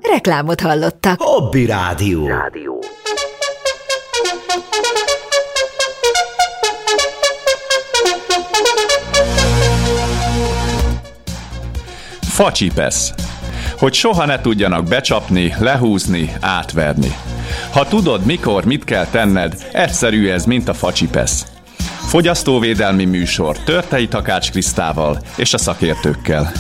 Reklámot hallottak. Hobby Rádió. Facsipesz. Hogy soha ne tudjanak becsapni, lehúzni, átverni. Ha tudod, mikor, mit kell tenned, egyszerű ez, mint a facsipesz. Fogyasztóvédelmi műsor Törtei Takács Krisztával és a szakértőkkel.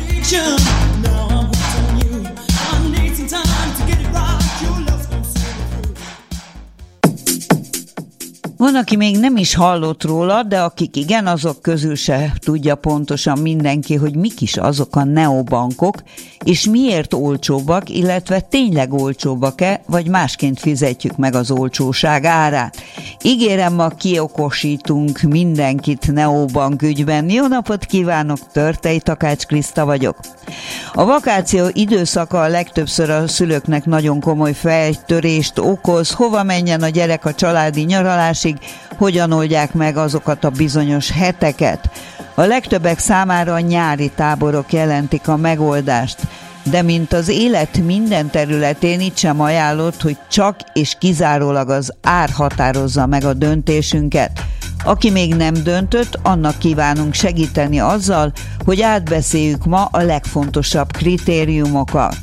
Van, aki még nem is hallott róla, de akik igen, azok közül se tudja pontosan mindenki, hogy mik is azok a neobankok, és miért olcsóbbak, illetve tényleg olcsóbbak-e, vagy másként fizetjük meg az olcsóság árát. Ígérem, ma kiokosítunk mindenkit neobank ügyben. Jó napot kívánok, Törtei Takács Kriszta vagyok. A vakáció időszaka a legtöbbször a szülőknek nagyon komoly fejtörést okoz. Hova menjen a gyerek a családi nyaralásig, hogyan oldják meg azokat a bizonyos heteket. A legtöbbek számára a nyári táborok jelentik a megoldást, de mint az élet minden területén, itt sem ajánlott, hogy csak és kizárólag az ár határozza meg a döntésünket. Aki még nem döntött, annak kívánunk segíteni azzal, hogy átbeszéljük ma a legfontosabb kritériumokat.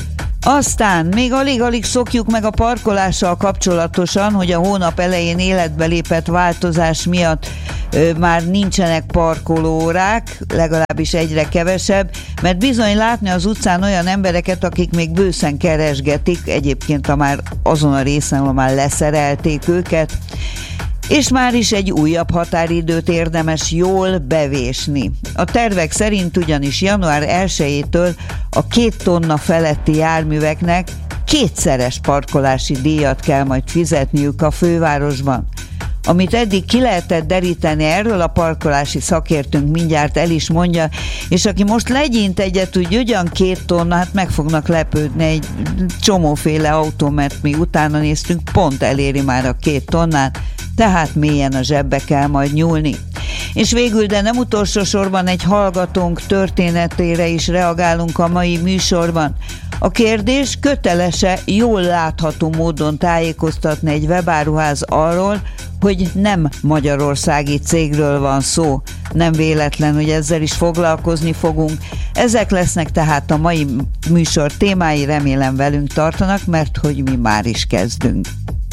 Aztán még alig-alig szokjuk meg a parkolással kapcsolatosan, hogy a hónap elején életbe lépett változás miatt már nincsenek parkolóórák, legalábbis egyre kevesebb, mert bizony látni az utcán olyan embereket, akik még bőszen keresgetik, egyébként ha már azon a részen, ahol már leszerelték őket, és már is egy újabb határidőt érdemes jól bevésni. A tervek szerint ugyanis január 1-től a 2 tonna feletti járműveknek 2-szeres parkolási díjat kell majd fizetniük a fővárosban. Amit eddig ki lehetett deríteni, erről a parkolási szakértőnk mindjárt el is mondja, és aki most legyint egyet, hogy ugyan 2 tonna, hát meg fognak lepődni egy csomóféle autó, mert mi utána néztünk, pont eléri már a 2 tonnát, tehát mélyen a zsebbe kell majd nyúlni. És végül, de nem utolsó sorban egy hallgatónk történetére is reagálunk a mai műsorban. A kérdés, kötelese jól látható módon tájékoztatni egy webáruház arról, hogy nem magyarországi cégről van szó. Nem véletlen, hogy ezzel is foglalkozni fogunk. Ezek lesznek tehát a mai műsor témái, remélem velünk tartanak, mert hogy mi már is kezdünk.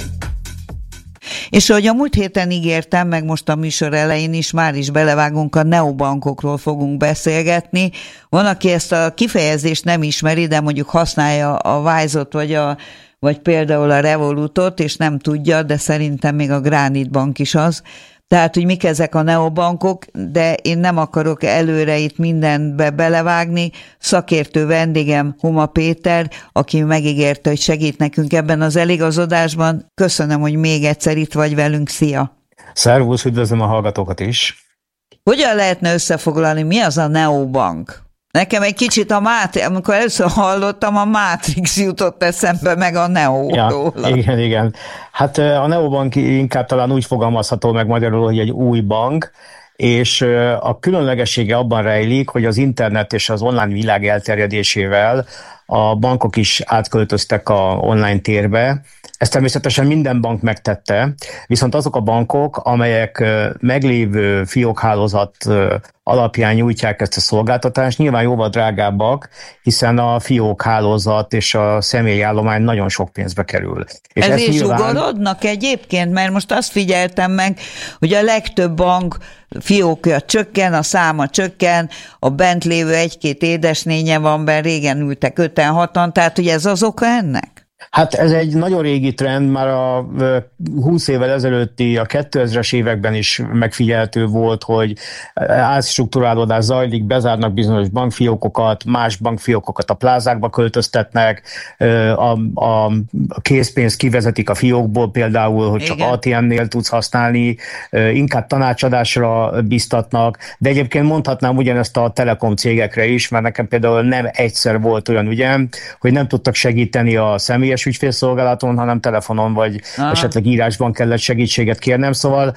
És ahogy a múlt héten ígértem, meg most a műsor elején is, már is belevágunk, a neobankokról fogunk beszélgetni. Van, aki ezt a kifejezést nem ismeri, de mondjuk használja a Wise-ot, vagy például a Revolutot, és nem tudja, de szerintem még a Granite Bank is az. Tehát, hogy mik ezek a neobankok, de én nem akarok előre itt mindenbe belevágni. Szakértő vendégem Homa Péter, aki megígérte, hogy segít nekünk ebben az eligazodásban. Köszönöm, hogy még egyszer itt vagy velünk. Szia! Szervusz, üdvözlöm a hallgatókat is! Hogyan lehetne összefoglalni, mi az a neobank? Nekem egy kicsit amikor először hallottam, a Matrix jutott eszembe, meg a Neo. Ja, igen. Hát a neobank inkább talán úgy fogalmazható meg magyarul, hogy egy új bank, és a különlegessége abban rejlik, hogy az internet és az online világ elterjedésével a bankok is átköltöztek a online térbe. Ezt természetesen minden bank megtette, viszont azok a bankok, amelyek meglévő fiókhálózat alapján nyújtják ezt a szolgáltatást, nyilván jóval drágábbak, hiszen a fiókhálózat és a személyi állomány nagyon sok pénzbe kerül. És ez is ugorodnak egyébként, mert most azt figyeltem meg, hogy a legtöbb bank fiókja csökken, a száma csökken, a bent lévő 1-2 édesnénye van, benne régen ültek 5-6-an, tehát hogy ez az oka ennek? Hát ez egy nagyon régi trend, már a 20 évvel ezelőtti, a 2000-es években is megfigyelhető volt, hogy átstrukturálódás zajlik, bezárnak bizonyos bankfiókokat, más bankfiókokat a plázákba költöztetnek, a készpénzt kivezetik a fiókból például, hogy csak ATM-nél tudsz használni, inkább tanácsadásra biztatnak, de egyébként mondhatnám ugyanezt a telekom cégekre is, mert nekem például nem egyszer volt olyan ügyem, hogy nem tudtak segíteni a személy személyes ügyfélszolgálaton, hanem telefonon vagy esetleg írásban kellett segítséget kérnem, szóval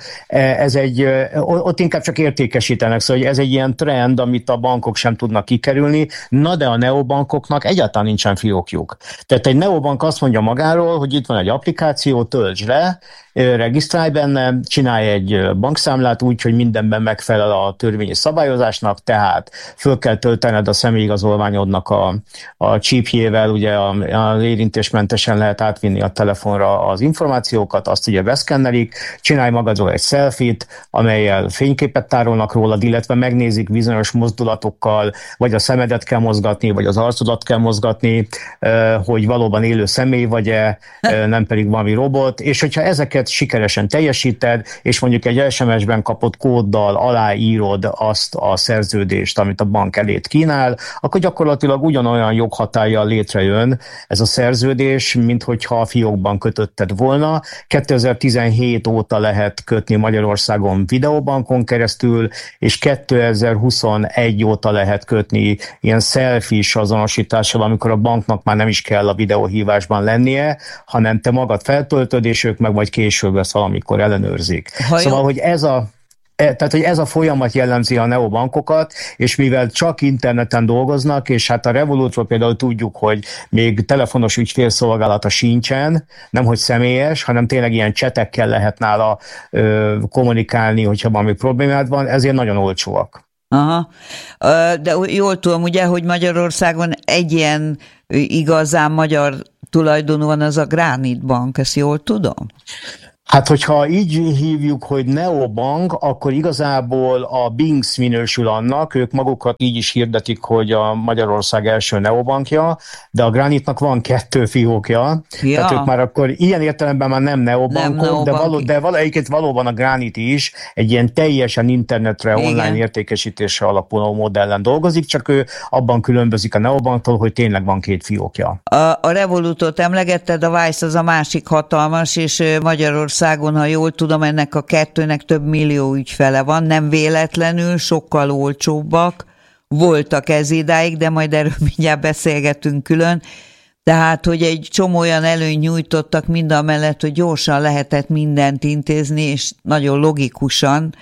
ott inkább csak értékesítenek, szóval ez egy ilyen trend, amit a bankok sem tudnak kikerülni, na de a neobankoknak egyáltalán nincsen fiókjuk. Tehát egy neobank azt mondja magáról, hogy itt van egy applikáció, töltsd le, regisztrálj benne, csinálj egy bankszámlát úgy, hogy mindenben megfelel a törvényi szabályozásnak, tehát föl kell töltened a személyigazolványodnak a csípjével, ugye az érintésmentesen lehet átvinni a telefonra az információkat, azt ugye beszkennelik, csinálj magadról egy selfie-t, amellyel fényképet tárolnak rólad, illetve megnézik bizonyos mozdulatokkal, vagy a szemedet kell mozgatni, vagy az arcodat kell mozgatni, hogy valóban élő személy vagy-e, nem pedig valami robot, és hogyha ezeket sikeresen teljesíted, és mondjuk egy SMS-ben kapott kóddal aláírod azt a szerződést, amit a bank elét kínál, akkor gyakorlatilag ugyanolyan joghatállyal létrejön ez a szerződés, mint hogyha a fiókban kötötted volna. 2017 óta lehet kötni Magyarországon videóbankon keresztül, és 2021 óta lehet kötni ilyen selfie-s azonosítással, amikor a banknak már nem is kell a videóhívásban lennie, hanem te magad feltöltöd, és ők meg vagy később ezt valamikor ellenőrzik. Szóval, hogy ez a folyamat jellemzi a neobankokat, és mivel csak interneten dolgoznak, és hát a Revolutról például tudjuk, hogy még telefonos ügyfélszolgálata sincsen, nemhogy személyes, hanem tényleg ilyen csetekkel lehet nála kommunikálni, hogyha valami problémád van, ezért nagyon olcsóak. Aha, de jól tudom ugye, hogy Magyarországon egy ilyen igazán magyar tulajdonú van, az a Granit Bank, ezt jól tudom? Hát, hogyha így hívjuk, hogy neobank, akkor igazából a Binx minősül annak, ők magukat így is hirdetik, hogy a Magyarország első neobankja, de a Granitnak van 2 fiókja, ja. Tehát ők már akkor ilyen értelemben már nem neobankok, de valamelyiket valóban a Granit is egy ilyen teljesen internetre, online értékesítésre alapuló modellen dolgozik, csak ő abban különbözik a neobanktól, hogy tényleg van 2 fiókja. A Revolutot emlegetted, a Wise az a másik hatalmas, és Magyarországon, ha jól tudom, ennek a 2-nek több millió ügyfele van, nem véletlenül, sokkal olcsóbbak voltak ez idáig, de majd erről mindjárt beszélgetünk külön. Tehát, hogy egy csomó olyan előny nyújtottak mindamellett, hogy gyorsan lehetett mindent intézni, és nagyon logikusan.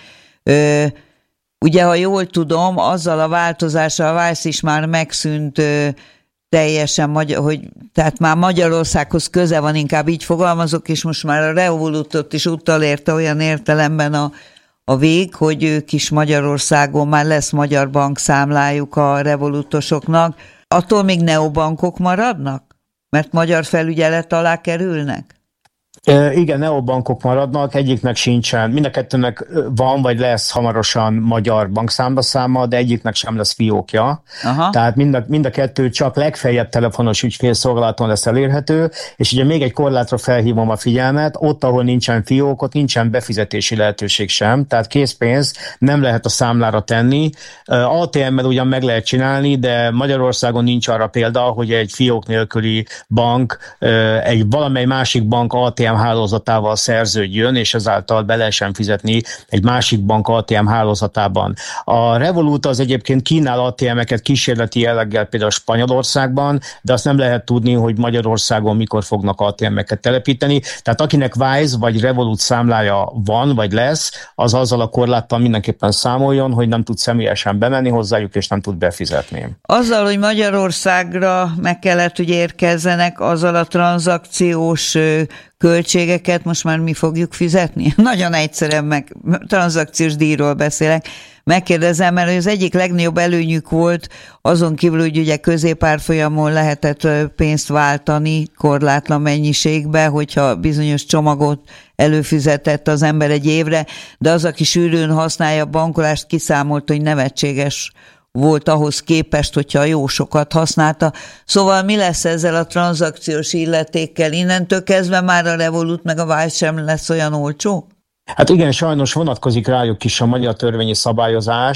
Ugye, ha jól tudom, azzal a változással a Wise is már megszűnt teljesen, tehát már Magyarországhoz köze van, inkább így fogalmazok, és most már a Revolutot is utolérte olyan értelemben a vég, hogy ők is Magyarországon már lesz magyar bankszámlájuk a revolutosoknak. Attól még neobankok maradnak? Mert magyar felügyelet alá kerülnek? Igen, neobankok maradnak, egyiknek sincsen, mind a kettőnek van, vagy lesz hamarosan magyar bankszámlaszáma, de egyiknek sem lesz fiókja. Aha. Tehát mind a kettő csak legfeljebb telefonos ügyfélszolgálaton lesz elérhető, és ugye még egy korlátra felhívom a figyelmet, ott, ahol nincsen fiók, ott nincsen befizetési lehetőség sem, tehát készpénz nem lehet a számlára tenni. ATM-mel ugyan meg lehet csinálni, de Magyarországon nincs arra példa, hogy egy fiók nélküli bank, egy valamely másik bank ATM hálózatával szerződjön, és ezáltal be lehessen fizetni egy másik bank ATM hálózatában. A Revolut az egyébként kínál ATM-eket kísérleti jelleggel például Spanyolországban, de azt nem lehet tudni, hogy Magyarországon mikor fognak ATM-eket telepíteni. Tehát akinek Wise vagy Revolut számlája van, vagy lesz, az azzal a korláttal mindenképpen számoljon, hogy nem tud személyesen bemenni hozzájuk, és nem tud befizetni. Azzal, hogy Magyarországra meg kellett, hogy érkezzenek, azzal a tranzakciós költségeket most már mi fogjuk fizetni? Nagyon egyszerűen tranzakciós díjról beszélek. Megkérdezem, mert az egyik legnagyobb előnyük volt, azon kívül, hogy ugye középárfolyamon lehetett pénzt váltani korlátlan mennyiségbe, hogyha bizonyos csomagot előfizetett az ember egy évre, de az, aki sűrűn használja a bankolást, kiszámolt, hogy nevetséges volt ahhoz képest, hogyha jó sokat használta. Szóval mi lesz ezzel a tranzakciós illetékkel? Innentől kezdve már a Revolut meg a Wise sem lesz olyan olcsó? Hát igen, sajnos vonatkozik rájuk is a magyar törvényi szabályozás,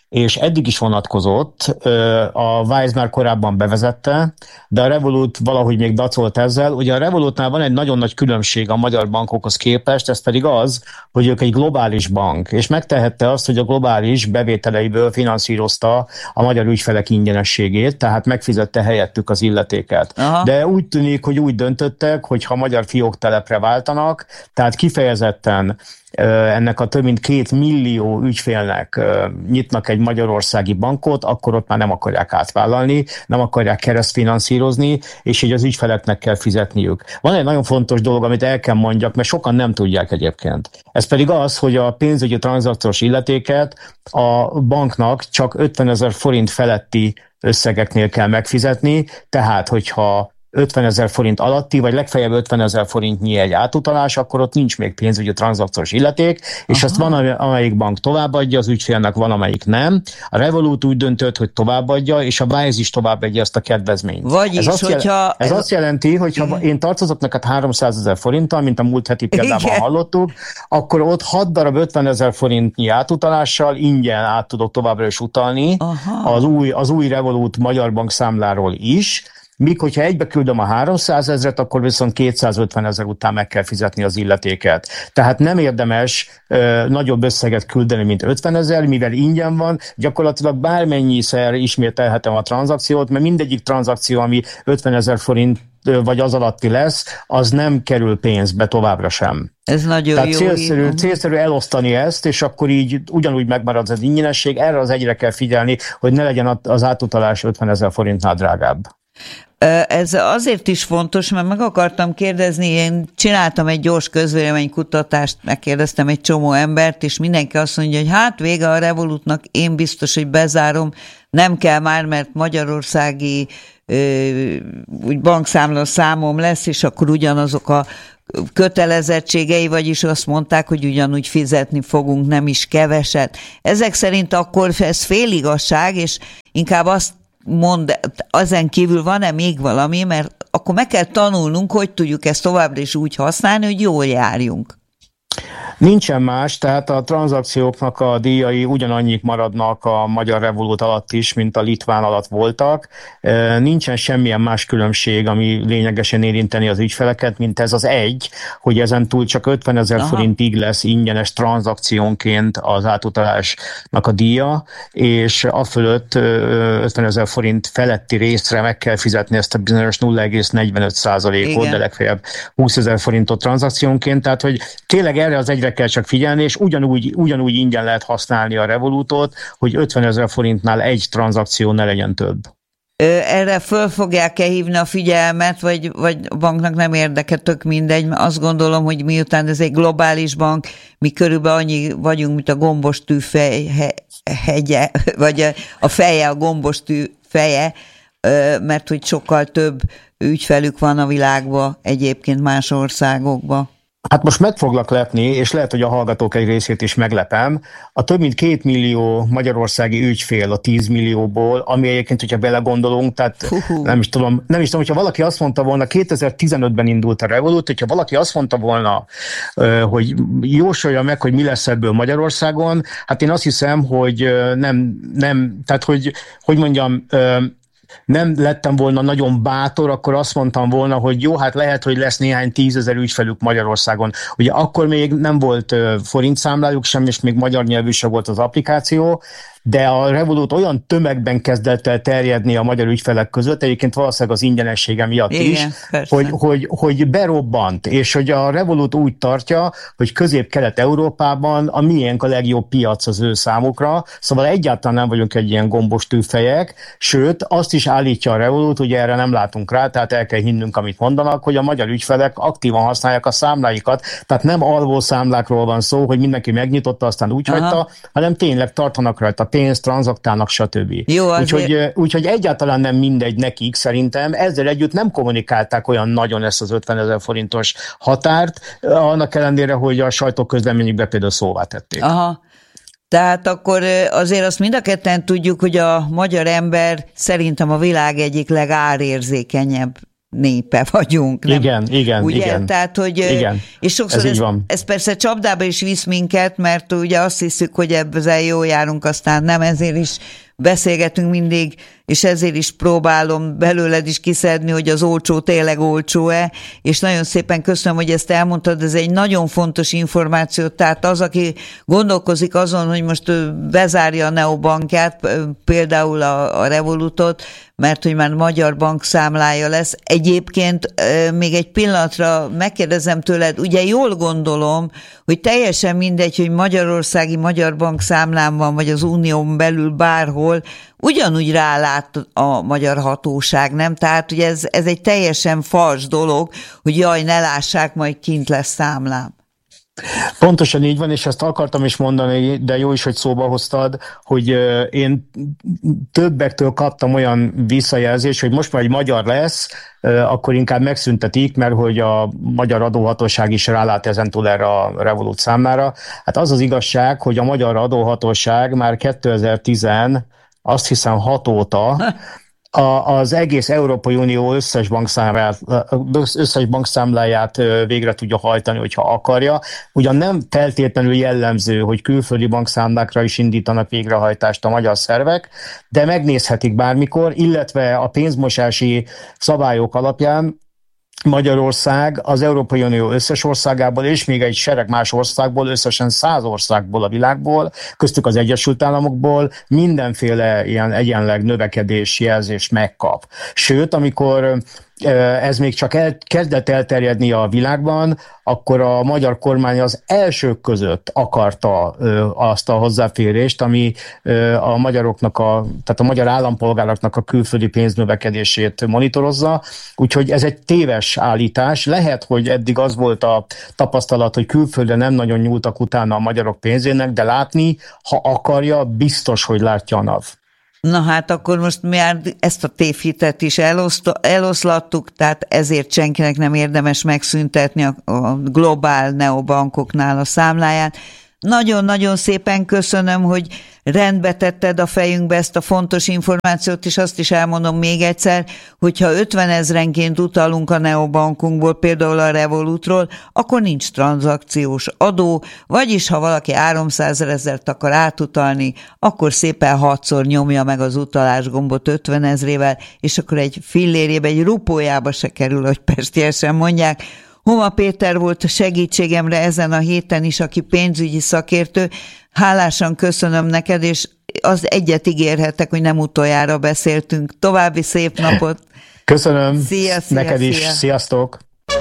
és eddig is vonatkozott, a Wise már korábban bevezette, de a Revolut valahogy még dacolt ezzel. Ugye a Revolutnál van egy nagyon nagy különbség a magyar bankokhoz képest, ez pedig az, hogy ők egy globális bank, és megtehette azt, hogy a globális bevételeiből finanszírozta a magyar ügyfelek ingyenességét, tehát megfizette helyettük az illetéket. Aha. De úgy tűnik, hogy úgy döntöttek, hogy ha magyar fióktelepre váltanak, tehát kifejezetten ennek a több mint 2 millió ügyfélnek nyitnak egy magyarországi bankot, akkor ott már nem akarják átvállalni, nem akarják keresztfinanszírozni, és így az ügyfeleknek kell fizetniük. Van egy nagyon fontos dolog, amit el kell mondjak, mert sokan nem tudják egyébként. Ez pedig az, hogy a pénzügyi tranzakciós illetéket a banknak csak 50 000 forint feletti összegeknél kell megfizetni, tehát hogyha 50 000 forint alatti, vagy legfeljebb 50 000 forintnyi egy átutalás, akkor ott nincs még pénzügyi tranzakciós illeték, és ezt van, amelyik bank továbbadja, az ügyfélnek van, amelyik nem. A Revolut úgy döntött, hogy továbbadja, és a Wise is továbbadja ezt a kedvezményt. Vagyis, ez azt jelenti, hogy ha én tartozok neked 300 000 forinttal, mint a múlt heti példában hallottuk, akkor ott 6 darab 50 000 forintnyi átutalással ingyen át tudok továbbra is utalni az új Revolut magyar bank számláról is. Míg hogyha egybe küldöm a 300 000-et, akkor viszont 250 000 után meg kell fizetni az illetéket. Tehát nem érdemes nagyobb összeget küldeni, mint 50 000, mivel ingyen van, gyakorlatilag bármennyiszer ismételhetem a tranzakciót, mert mindegyik tranzakció, ami 50 000 forint vagy az alatti lesz, az nem kerül pénzbe továbbra sem. Ez nagyon Tehát jó. célszerű elosztani ezt, és akkor így ugyanúgy megmarad az ingyenesség. Erre az egyre kell figyelni, hogy ne legyen az átutalás 50 000 forintnál drágább. Ez azért is fontos, mert meg akartam kérdezni, én csináltam egy gyors közvéleménykutatást, megkérdeztem egy csomó embert, és mindenki azt mondja, hogy hát vége a Revolutnak, én biztos, hogy bezárom, nem kell már, mert magyarországi úgy bankszámla számom lesz, és akkor ugyanazok a kötelezettségei, vagyis azt mondták, hogy ugyanúgy fizetni fogunk, nem is keveset. Ezek szerint akkor ez féligazság, és inkább azt mond, ezen kívül van-e még valami, mert akkor meg kell tanulnunk, hogy tudjuk ezt továbbra is úgy használni, hogy jól járjunk. Nincsen más, tehát a tranzakcióknak a díjai ugyanannyik maradnak a magyar Revolut alatt is, mint a litván alatt voltak. Nincsen semmilyen más különbség, ami lényegesen érinteni az ügyfeleket, mint ez az egy, hogy ezen túl csak 50 000 forintig lesz ingyenes tranzakciónként az átutalásnak a díja, és afölött 50 000 forint feletti részre meg kell fizetni ezt a bizonyos 0,45%-ot, de legfeljebb 20 000 forintot tranzakciónként, tehát hogy tényleg erre az egyre kell csak figyelni, és ugyanúgy ingyen lehet használni a Revolutot, hogy 50 000 forintnál egy tranzakció ne legyen több. Erre föl fogják-e hívni a figyelmet, vagy a banknak nem érdeke, tök mindegy, mert azt gondolom, hogy miután ez egy globális bank, mi körülbelül annyi vagyunk, mint a gombostű hegye, vagy a feje, a gombostű feje, mert hogy sokkal több ügyfelük van a világban, egyébként más országokban. Hát most meg foglak lepni, és lehet, hogy a hallgatók egy részét is meglepem. A több mint 2 millió magyarországi ügyfél a 10 millióból, ami egyébként, hogyha belegondolunk, tehát nem is tudom, hogyha valaki azt mondta volna, 2015-ben indult a Revolut, hogyha valaki azt mondta volna, hogy jósolja meg, hogy mi lesz ebből Magyarországon, hát én azt hiszem, hogy nem, tehát hogy mondjam, nem lettem volna nagyon bátor, akkor azt mondtam volna, hogy jó, hát lehet, hogy lesz néhány 10 000 ügyfelük Magyarországon. Ugye akkor még nem volt forintszámlájuk sem, és még magyar nyelvű sem volt az applikáció, de a Revolut olyan tömegben kezdett el terjedni a magyar ügyfelek között, egyébként valószínűleg az ingyenessége miatt is, hogy berobbant, és hogy a Revolut úgy tartja, hogy Közép-Kelet-Európában a miénk a legjobb piac az ő számukra, szóval egyáltalán nem vagyunk egy ilyen gombos tűfejek, sőt, azt is állítja a Revolut, hogy erre nem látunk rá, tehát el kell hinnünk, amit mondanak, hogy a magyar ügyfelek aktívan használják a számláikat, tehát nem alvó számlákról van szó, hogy mindenki megnyitotta, aztán úgy hagyta, hanem tényleg tartanak rajta pénzt, tranzaktálnak, stb. Jó, úgyhogy egyáltalán nem mindegy nekik szerintem. Ezzel együtt nem kommunikálták olyan nagyon ezt az 50 000 forintos határt, annak ellenére, hogy a sajtóközleményükben például szóvá tették. Aha. Tehát akkor azért azt mind a ketten tudjuk, hogy a magyar ember szerintem a világ egyik legárérzékenyebb népe vagyunk. Nem? Igen. Ugye? Igen. Tehát, hogy, igen. És sokszor ez persze csapdába is visz minket, mert ugye azt hiszük, hogy ezzel jól járunk, aztán nem, ezért is beszélgetünk mindig, és ezért is próbálom belőled is kiszedni, hogy az olcsó tényleg olcsó-e, és nagyon szépen köszönöm, hogy ezt elmondtad, ez egy nagyon fontos információ, tehát az, aki gondolkozik azon, hogy most bezárja a neobankját, például a Revolutot, mert hogy már magyar bankszámlája lesz. Egyébként még egy pillanatra megkérdezem tőled, ugye jól gondolom, hogy teljesen mindegy, hogy magyarországi magyar bankszámlán van, vagy az unión belül bárhol, ugyanúgy rálát a magyar hatóság, nem? Tehát, hogy ez egy teljesen fals dolog, hogy jaj, ne lássák, majd kint lesz számlám. Pontosan így van, és ezt akartam is mondani, de jó is, hogy szóba hoztad, hogy én többektől kaptam olyan visszajelzést, hogy most már egy magyar lesz, akkor inkább megszüntetik, mert hogy a magyar adóhatóság is rálát ezentúl erre a Revolut számlára. Hát az az igazság, hogy a magyar adóhatóság már 2010, azt hiszem 6 óta az egész Európai Unió összes bankszámláját végre tudja hajtani, hogyha akarja. Ugyan nem feltétlenül jellemző, hogy külföldi bankszámlákra is indítanak végrehajtást a magyar szervek, de megnézhetik bármikor, illetve a pénzmosási szabályok alapján Magyarország az Európai Unió összes országából, és még egy sereg más országból, összesen 100 országból a világból, köztük az Egyesült Államokból mindenféle ilyen egyenleg növekedés jelzést megkap. Sőt, amikor ez még csak kezdett elterjedni a világban, akkor a magyar kormány az elsők között akarta azt a hozzáférést, ami a magyaroknak, tehát a magyar állampolgároknak a külföldi pénznövekedését monitorozza. Úgyhogy ez egy téves állítás. Lehet, hogy eddig az volt a tapasztalat, hogy külföldre nem nagyon nyúltak utána a magyarok pénzének, de látni, ha akarja, biztos, hogy látja a NAV. Na hát akkor most már ezt a tévhitet is eloszlattuk, tehát ezért senkinek nem érdemes megszüntetni a globál neobankoknál a számláját. Nagyon-nagyon szépen köszönöm, hogy rendbe tetted a fejünkbe ezt a fontos információt, és azt is elmondom még egyszer, hogyha 50 000-enként utalunk a neobankunkból, például a Revolutról, akkor nincs tranzakciós adó, vagyis ha valaki 300 000 akar átutalni, akkor szépen 6-szor nyomja meg az utalás gombot 50 000-ével, és akkor egy fillérjébe, egy rupójába se kerül, hogy pestiesen mondják. Homa Péter volt a segítségemre ezen a héten is, aki pénzügyi szakértő. Hálásan köszönöm neked, és az egyet ígérhetek, hogy nem utoljára beszéltünk. További szép napot! Köszönöm, szia, neked is, sziasztok!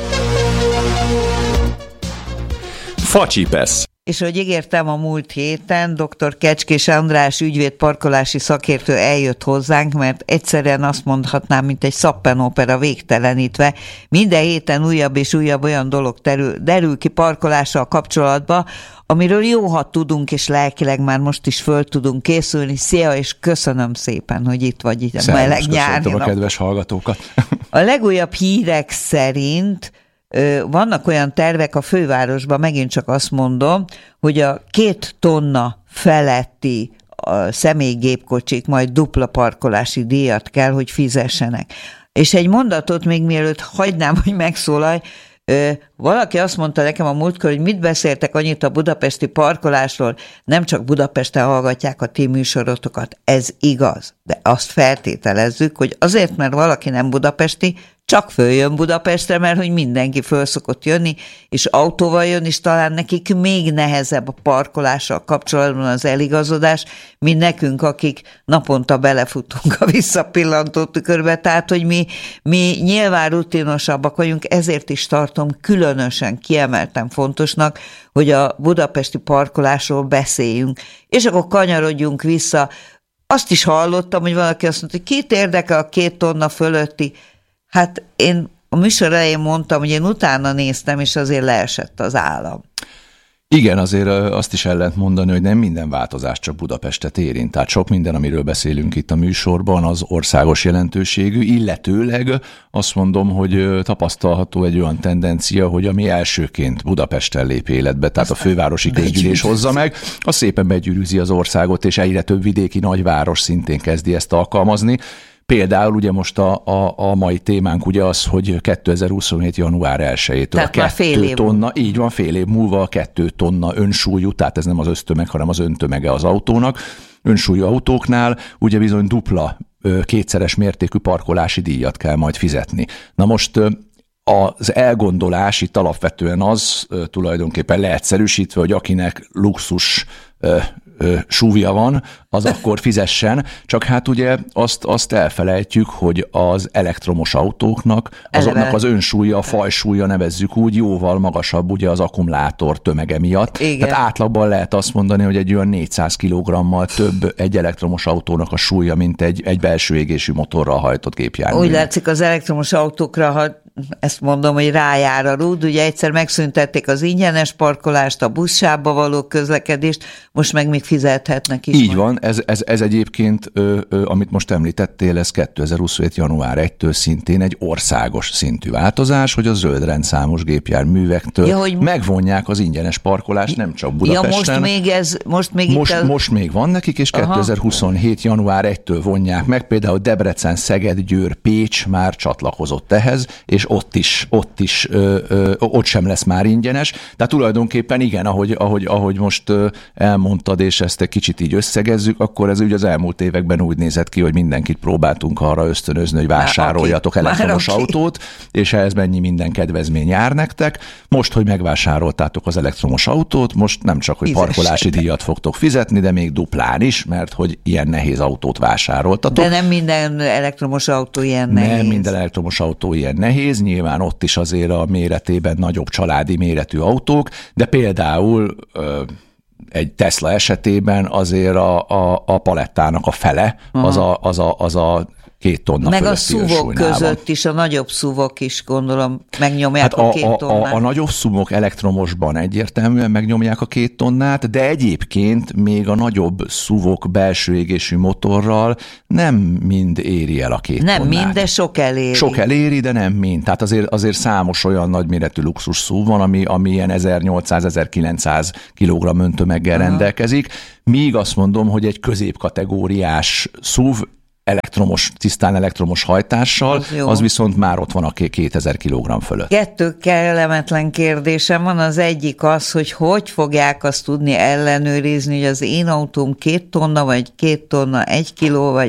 Facsipesz. És ahogy ígértem a múlt héten, dr. Kecskés András ügyvéd parkolási szakértő eljött hozzánk, mert egyszerűen azt mondhatnám, mint egy szappenopera végtelenítve. Minden héten újabb és újabb olyan dolog derül ki parkolással kapcsolatban, amiről jó, ha tudunk, és lelkileg már most is föl tudunk készülni. Szia, és köszönöm szépen, hogy itt vagy itt a meleg nyári nap. A kedves hallgatókat. A legújabb hírek szerint vannak olyan tervek a fővárosban, megint csak azt mondom, hogy a 2 tonna feletti személygépkocsik majd dupla parkolási díjat kell, hogy fizessenek. És egy mondatot még mielőtt hagynám, hogy megszólalj, valaki azt mondta nekem a múltkor, hogy mit beszéltek annyit a budapesti parkolásról, nem csak Budapesten hallgatják a ti műsorotokat. Ez igaz, de azt feltételezzük, hogy azért, mert valaki nem budapesti, csak följön Budapestre, mert hogy mindenki föl szokott jönni, és autóval jön, és talán nekik még nehezebb a parkolással kapcsolatban az eligazodás, mint nekünk, akik naponta belefutunk a visszapillantó tükörbe, tehát, hogy mi nyilván rutinosabbak vagyunk, ezért is tartom különösen kiemelten fontosnak, hogy a budapesti parkolásról beszéljünk, és akkor kanyarodjunk vissza. Azt is hallottam, hogy valaki azt mondta, hogy kit érdekel a 2 tonna fölötti. Hát én a műsor elején mondtam, hogy én utána néztem, és azért leesett az állam. Igen, azért azt is el lehet mondani, hogy nem minden változás csak Budapestet érint. Tehát sok minden, amiről beszélünk itt a műsorban, az országos jelentőségű, illetőleg azt mondom, hogy tapasztalható egy olyan tendencia, hogy ami elsőként Budapesten lép életbe, tehát a fővárosi közgyűlés hozza meg, az szépen begyűrűzi az országot, és egyre több vidéki nagyváros szintén kezdi ezt alkalmazni. Például ugye most a mai témánk ugye az, hogy 2027. január 1-től a 2 tonna, így van, fél év múlva a 2 tonna önsúlyú, tehát ez nem az össztömeg, hanem az öntömege az autónak, önsúlyú autóknál ugye bizony dupla, kétszeres mértékű parkolási díjat kell majd fizetni. Na most az elgondolás itt alapvetően az tulajdonképpen leegyszerűsítve, hogy akinek luxus súvja van, az akkor fizessen, csak hát ugye azt elfelejtjük, hogy az elektromos autóknak, azoknak az önsúlya, a fajsúlya, nevezzük úgy, jóval magasabb ugye az akkumulátor tömege miatt. Igen. Tehát átlagban lehet azt mondani, hogy egy olyan 400 kg-mal több egy elektromos autónak a súlya, mint egy belső égésű motorral hajtott gépjármű. Úgy látszik, az elektromos autókra, ha ezt mondom, hogy rájár a rúd, ugye egyszer megszüntették az ingyenes parkolást, a buszsávba való közlekedést, most meg még fizethetnek is. Így van, ez egyébként, amit most említettél, ez 2027. január 1-től szintén egy országos szintű változás, hogy a zöld rendszámos gépjárművektől megvonják az ingyenes parkolást, nem csak Budapesten. Most még van nekik, és 2027. január 1-től vonják meg, például Debrecen, Szeged, Győr, Pécs már csatlakozott ehhez, és ott sem lesz már ingyenes. Tehát tulajdonképpen igen, ahogy most elmondtad, és ezt egy kicsit így összegezzük, akkor ez ugye az elmúlt években úgy nézett ki, hogy mindenkit próbáltunk arra ösztönözni, hogy vásároljatok elektromos autót, és ehhez mennyi minden kedvezmény jár nektek. Most, hogy megvásároltátok az elektromos autót, most nem csak, hogy parkolási díjat fogtok fizetni, de még duplán is, mert hogy ilyen nehéz autót vásároltatok. De nem minden elektromos autó ilyen nehéz. Nem minden elektromos autó ilyen nehéz. Nyilván ott is azért a méretében nagyobb családi méretű autók, de például egy Tesla esetében azért a palettának a fele az a 2 tonna meg fölötti a SUV-ok között is, a nagyobb SUV-ok is gondolom megnyomják a 2 tonnát. A nagyobb SUV-ok elektromosban egyértelműen megnyomják a 2 tonnát, de egyébként még a nagyobb SUV-ok belső égésű motorral nem mind éri el a 2 tonnát. Nem mind, de sok eléri. Sok eléri, de nem mind. Tehát azért számos olyan nagyméretű luxus SUV van, ami ilyen 1800-1900 kg öntömeggel rendelkezik. Míg azt mondom, hogy egy középkategóriás SUV tisztán elektromos hajtással, az viszont már ott van a 2000 kg fölött. 2 kellemetlen kérdésem van. Az egyik az, hogy fogják azt tudni ellenőrizni, hogy az én autóm 2 tonna, vagy 2 tonna 1 kiló, vagy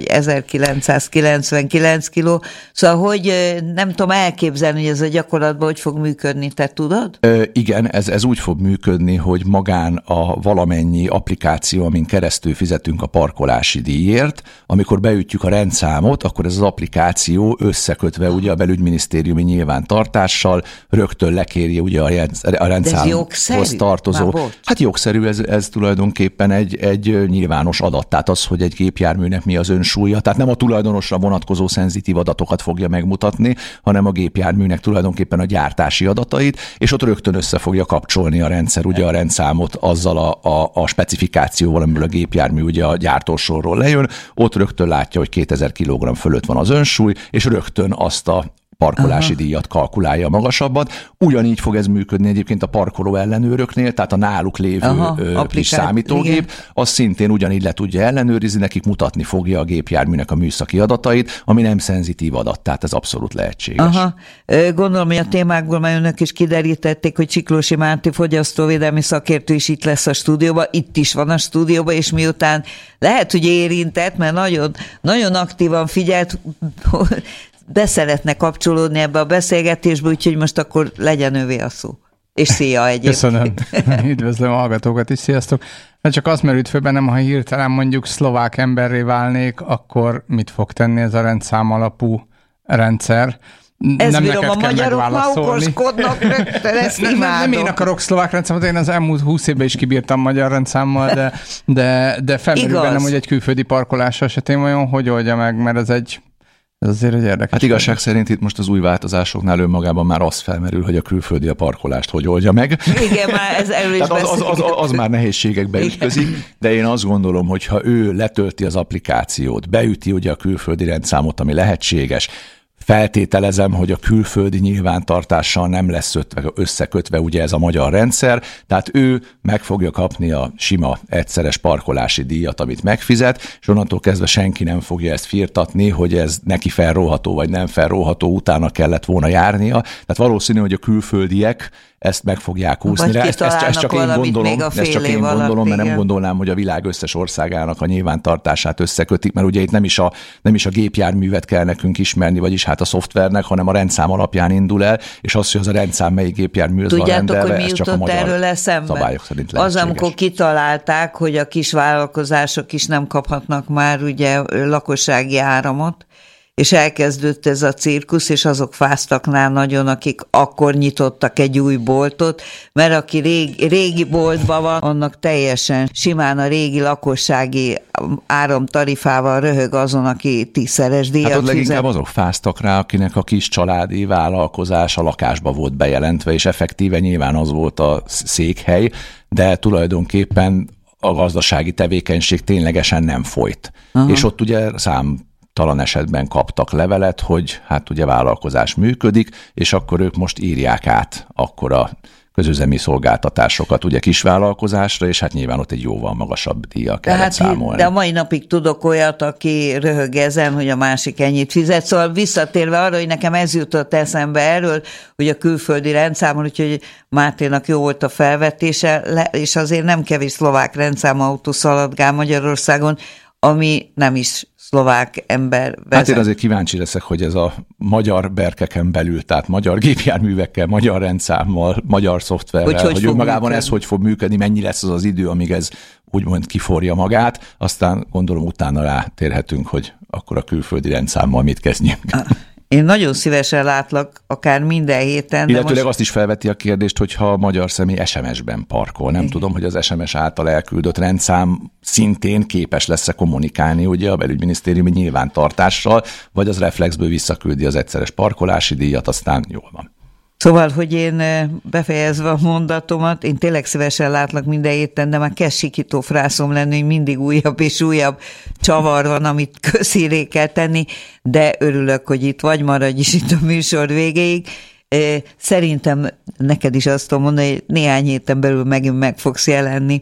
1999 kiló. Szóval, hogy nem tudom elképzelni, hogy ez a gyakorlatban hogy fog működni, te tudod? Igen, ez úgy fog működni, hogy magán a valamennyi applikáció, amin keresztül fizetünk a parkolási díjért, amikor beütjük a rendszámot, akkor ez az applikáció összekötve ugye a belügyminisztériumi nyilvántartással rögtön lekéri ugye a rendszámhoz tartozó. Hát jogszerű, ez tulajdonképpen egy nyilvános adat, tehát az, hogy egy gépjárműnek mi az önsúlya, tehát nem a tulajdonosra vonatkozó szenzitív adatokat fogja megmutatni, hanem a gépjárműnek tulajdonképpen a gyártási adatait, és ott rögtön össze fogja kapcsolni a rendszer ugye a rendszámot azzal a specifikációval, amiből a gépjármű ugye a gyártósorról lejön, ott rögtön látja, hogy 2000 kg fölött van az önsúly, és rögtön azt a parkolási díjat kalkulálja magasabbat. Ugyanígy fog ez működni egyébként a parkoló ellenőröknél, tehát a náluk lévő kis számítógép, igen. Az szintén ugyanígy le tudja ellenőrizni, nekik mutatni fogja a gépjárműnek a műszaki adatait, ami nem szenzitív adat, tehát ez abszolút lehetséges. Gondolom, hogy a témákból már önök is kiderítették, hogy Csiklósi Márti fogyasztóvédelmi szakértő is itt lesz a stúdióban, itt is van a stúdióban, és miután lehet, hogy érintett, mert nagyon, nagyon aktívan figyelt, beszeretne kapcsolódni ebbe a beszélgetésbe, úgyhogy most akkor legyen övé a szó. És szia egyébként. Köszönöm. Üdvözlöm a hallgatókat is, sziasztok. De csak azt merült föl bennem, ha hirtelen mondjuk szlovák emberré válnék, akkor mit fog tenni ez a rendszám alapú rendszer? Ez nem bírom, a magyarok ma okoskodnak, ezt nem én akarok szlovák rendszámot, én az elmúlt 20 évben is kibírtam magyar rendszámmal, de felmerül bennem, hogy egy külföldi parkolás esetén vajon hogy oldja meg, mert ez azért egy érdekes. Hát igazság szerint itt most az új változásoknál önmagában már az felmerül, hogy a külföldi a parkolást hogy oldja meg. Igen, már ez erről is az már nehézségekbe ütközik, de én azt gondolom, hogy ha ő letölti az applikációt, beüti ugye a külföldi rendszámot, ami lehetséges, feltételezem, hogy a külföldi nyilvántartással nem lesz összekötve ugye ez a magyar rendszer, tehát ő meg fogja kapni a sima egyszeres parkolási díjat, amit megfizet, és onnantól kezdve senki nem fogja ezt firtatni, hogy ez neki felróható vagy nem felróható, utána kellett volna járnia. Tehát valószínű, hogy a külföldiek ezt meg fogják úszni. Ezt csak én gondolom, mert nem gondolnám, hogy a világ összes országának a nyilvántartását összekötik, mert ugye itt nem is a gépjárművet kell nekünk ismerni, vagyis hát a szoftvernek, hanem a rendszám alapján indul el, és az, hogy az a rendszám melyik gépjárműhöz van rendelve, ez csak a magyar szabályok szerint lehetséges. Az, amikor kitalálták, hogy a kis vállalkozások is nem kaphatnak már ugye lakossági áramot, és elkezdődött ez a cirkusz, és azok fáztaknál nagyon, akik akkor nyitottak egy új boltot, mert aki régi boltban van, annak teljesen simán a régi lakossági áramtarifával röhög azon, aki 10-szeres díjat fizet. Hát ott leginkább azok fáztak rá, akinek a kis családi vállalkozás a lakásba volt bejelentve, és effektíve nyilván az volt a székhely, de tulajdonképpen a gazdasági tevékenység ténylegesen nem folyt. Aha. És ott ugye talan esetben kaptak levelet, hogy hát ugye vállalkozás működik, és akkor ők most írják át akkor a közüzemi szolgáltatásokat ugye kisvállalkozásra, és hát nyilván ott egy jóval magasabb díjjal kellett számolni. De a mai napig tudok olyat, aki röhög ezen, hogy a másik ennyit fizet. Szóval visszatérve arra, hogy nekem ez jutott eszembe erről, hogy a külföldi rendszámon, úgyhogy Máténak jó volt a felvetése, és azért nem kevés szlovák rendszámautó szaladgál Magyarországon, ami nem is szlovák ember vezet. Hát én azért kíváncsi leszek, hogy ez a magyar berkeken belül, tehát magyar gépjárművekkel, magyar rendszámmal, magyar szoftverrel, hogy önmagában ez hogy fog működni, mennyi lesz az idő, amíg ez úgymond kiforja magát, aztán gondolom utána rátérhetünk, hogy akkor a külföldi rendszámmal mit kezdjünk. Én nagyon szívesen látlak, akár minden héten. Illetőleg azt is felveti a kérdést, hogyha a magyar személy SMS-ben parkol. Nem tudom, hogy az SMS által elküldött rendszám szintén képes lesz-e kommunikálni ugye a belügyminisztériumi nyilvántartással, vagy az reflexből visszaküldi az egyszeres parkolási díjat, aztán jól van. Szóval, hogy én befejezve a mondatomat, én tényleg szívesen látlak minden héten, de már kezd sikító frászom lenni, hogy mindig újabb és újabb csavar van, amit közhíré kell tenni, de örülök, hogy itt vagy, maradj is itt a műsor végéig. Szerintem neked is azt tudom mondani, hogy néhány héten belül megint meg fogsz jelenni.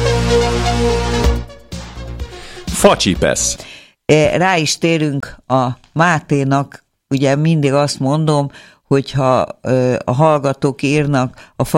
Facsipesz. Rá is térünk a Máténak, ugye mindig azt mondom, hogyha a hallgatók írnak a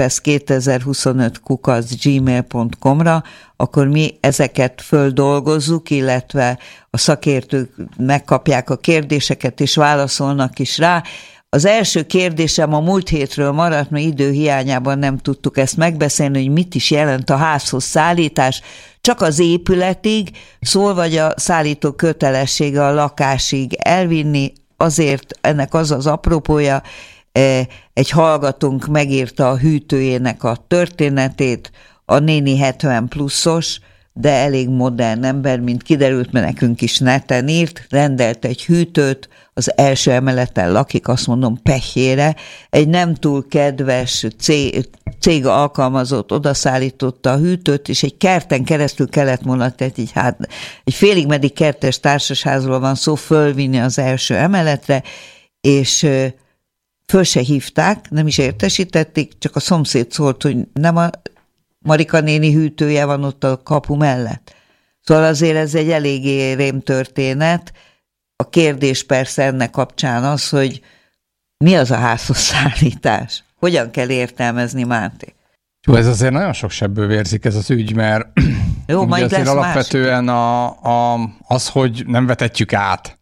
facsipesz2025@gmail.com-ra, akkor mi ezeket földolgozzuk, illetve a szakértők megkapják a kérdéseket, és válaszolnak is rá. Az első kérdésem a múlt hétről maradt, mert idő hiányában nem tudtuk ezt megbeszélni, hogy mit is jelent a házhoz szállítás. Csak az épületig szól, vagy a szállító kötelessége a lakásig elvinni. Azért ennek az az apropója, egy hallgatónk megírta a hűtőjének a történetét, a néni 70 pluszos, de elég modern ember, mint kiderült, mert nekünk is neten írt, rendelt egy hűtőt, az első emeleten lakik, azt mondom pehjére, egy nem túl kedves cég alkalmazott, odaszállította a hűtőt, és egy kerten keresztül kellett volna, tehát egy félig meddig kertes társasházról van szó, fölvinni az első emeletre, és föl se hívták, nem is értesítették, csak a szomszéd szólt, hogy nem a Marika néni hűtője van ott a kapu mellett. Szóval azért ez egy eléggé rémtörténet. A kérdés persze ennek kapcsán az, hogy mi az a házhoz szállítás? Hogyan kell értelmezni, Máté? Jó, ez azért nagyon sok sebből vérzik ez az ügy, mert jó, majd azért alapvetően az, hogy nem vetetjük át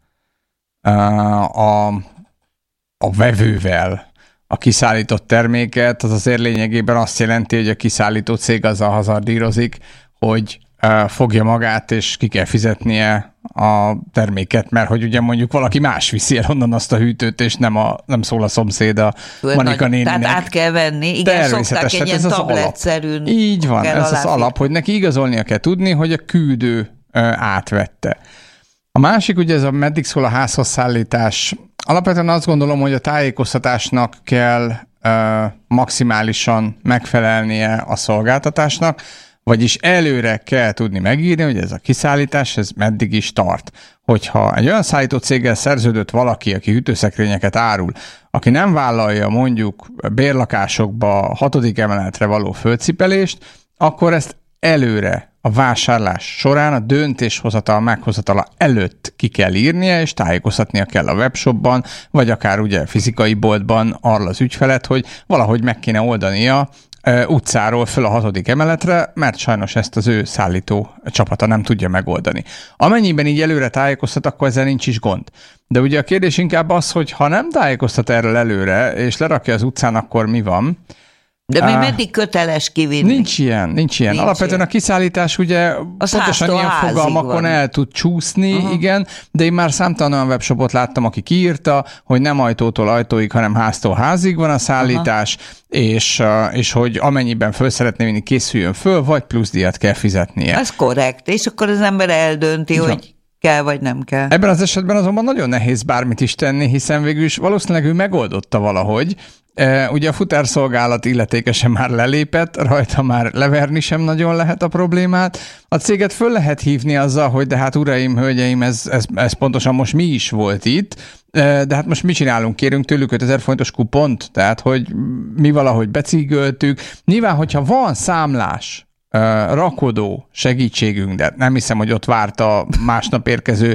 a vevővel a kiszállított terméket, az azért lényegében azt jelenti, hogy a kiszállító cég azzal hazardírozik, hogy fogja magát, és ki kell fizetnie a terméket, mert hogy ugye mondjuk valaki más viszi el onnan azt a hűtőt, és nem szól a szomszéd a Marika néninek. Tehát át kell venni, igen, szokták egy ilyen tabletszerűn. Így van, ez az alap, hogy neki igazolnia kell tudni, hogy a küldő átvette. A másik ugye ez a meddig szól a házhoz szállítás. Alapvetően azt gondolom, hogy a tájékoztatásnak kell maximálisan megfelelnie a szolgáltatásnak. Vagyis előre kell tudni megírni, hogy ez a kiszállítás, ez meddig is tart. Hogyha egy olyan szállító céggel szerződött valaki, aki hűtőszekrényeket árul, aki nem vállalja mondjuk bérlakásokba 6. emeletre való földcipelést, akkor ezt előre a vásárlás során a döntéshozatal meghozatala előtt ki kell írnia, és tájékoztatnia kell a webshopban, vagy akár ugye fizikai boltban arra az ügyfelet, hogy valahogy meg kéne oldania utcáról föl a 6. emeletre, mert sajnos ezt az ő szállító csapata nem tudja megoldani. Amennyiben így előre tájékoztat, akkor ezzel nincs is gond. De ugye a kérdés inkább az, hogy ha nem tájékoztat erről előre, és lerakja az utcán, akkor mi van? De még meddig köteles kivinni? Nincs ilyen. Alapvetően a kiszállítás ugye az pontosan ilyen fogalmakon el tud csúszni, igen, de én már számtalan olyan webshopot láttam, aki kiírta, hogy nem ajtótól ajtóig, hanem háztól házig van a szállítás, és hogy amennyiben föl szeretné vinni, készüljön föl, vagy plusz díjat kell fizetnie. Ez korrekt, és akkor az ember eldönti, hogy kell vagy nem kell. Ebben az esetben azonban nagyon nehéz bármit is tenni, hiszen végül is valószínűleg ő megoldotta valahogy. Ugye a futárszolgálat illetékesen már lelépett, rajta már leverni sem nagyon lehet a problémát. A céget föl lehet hívni azzal, hogy de hát uraim, hölgyeim, ez pontosan most mi is volt itt, de hát most mit csinálunk? Kérünk tőlük 5000 forintos kupont, tehát hogy mi valahogy becígöltük. Nyilván, hogyha van számlás, rakodó segítségünk, de nem hiszem, hogy ott várt a másnap érkező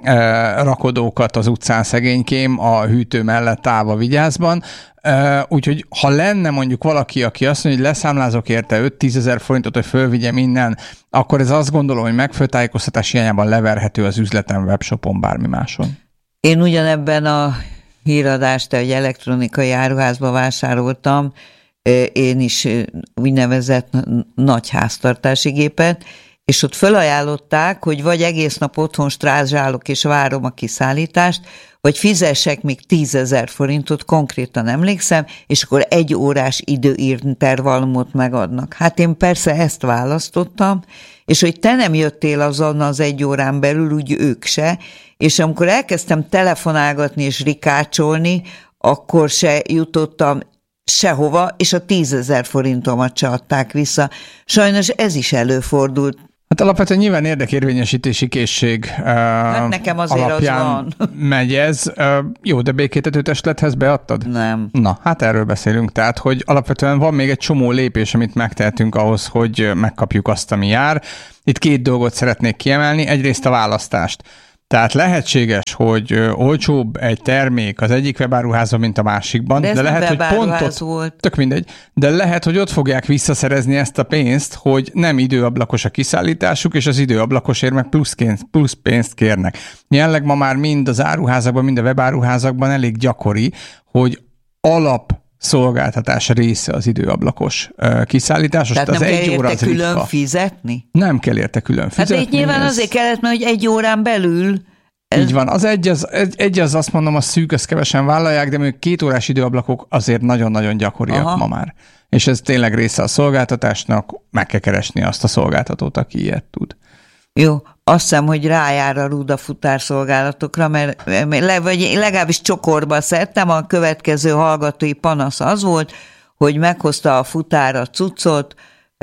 rakodókat az utcán szegénykém a hűtő mellett állva Vigyázban. Úgyhogy ha lenne mondjuk valaki, aki azt mondja, hogy leszámlázok érte 5-10 ezer forintot, hogy fölvigyem innen, akkor ez azt gondolom, hogy megfelelő tájékoztatás hiányában leverhető az üzletem, webshopon, bármi máson. Én ugyanebben a híradást egy elektronikai áruházba vásároltam, én is úgynevezett nagy háztartási gépet, és ott felajánlották, hogy vagy egész nap otthon strázsálok és várom a kiszállítást, vagy fizessek még 10 000 forintot, konkrétan emlékszem, és akkor 1 órás időintervallumot megadnak. Hát én persze ezt választottam, és hogy te nem jöttél azon az 1 órán belül, úgy ők se, és amikor elkezdtem telefonálgatni és rikácsolni, akkor se jutottam sehova, és a 10 000 forintomat se adták vissza. Sajnos ez is előfordult. Hát alapvetően nyilván érdekérvényesítési készség hát nekem azért alapján az van. Megy ez. Jó, de békétetőtestülethez beadtad? Nem. Na, hát erről beszélünk. Tehát, hogy alapvetően van még egy csomó lépés, amit megtehetünk ahhoz, hogy megkapjuk azt, ami jár. Itt 2 dolgot szeretnék kiemelni. Egyrészt a választást. Tehát lehetséges, hogy olcsóbb egy termék az egyik webáruházban, mint a másikban, de lehet, hogy pont ott, volt. Tök mindegy, de lehet, hogy ott fogják visszaszerezni ezt a pénzt, hogy nem időablakos a kiszállításuk, és az időablakosért meg plusz pénzt kérnek. Jelenleg ma már mind az áruházakban, mind a webáruházakban elég gyakori, hogy szolgáltatás része az időablakos kiszállítás. Tehát nem kell érte külön fizetni? Nem kell érte külön fizetni. Hát itt nyilván azért kellett, mert hogy 1 órán belül... Így van. Az egy az azt mondom, a szűk, azt kevesen vállalják, de még 2 órás időablakok azért nagyon-nagyon gyakoriak ma már. És ez tényleg része a szolgáltatásnak, meg kell keresni azt a szolgáltatót, aki ilyet tud. Jó, azt hiszem, hogy rájár a Ruda futárszolgálatokra, mert vagy legalábbis csokorba szedtem, a következő hallgatói panasz az volt, hogy meghozta a futár a cuccot,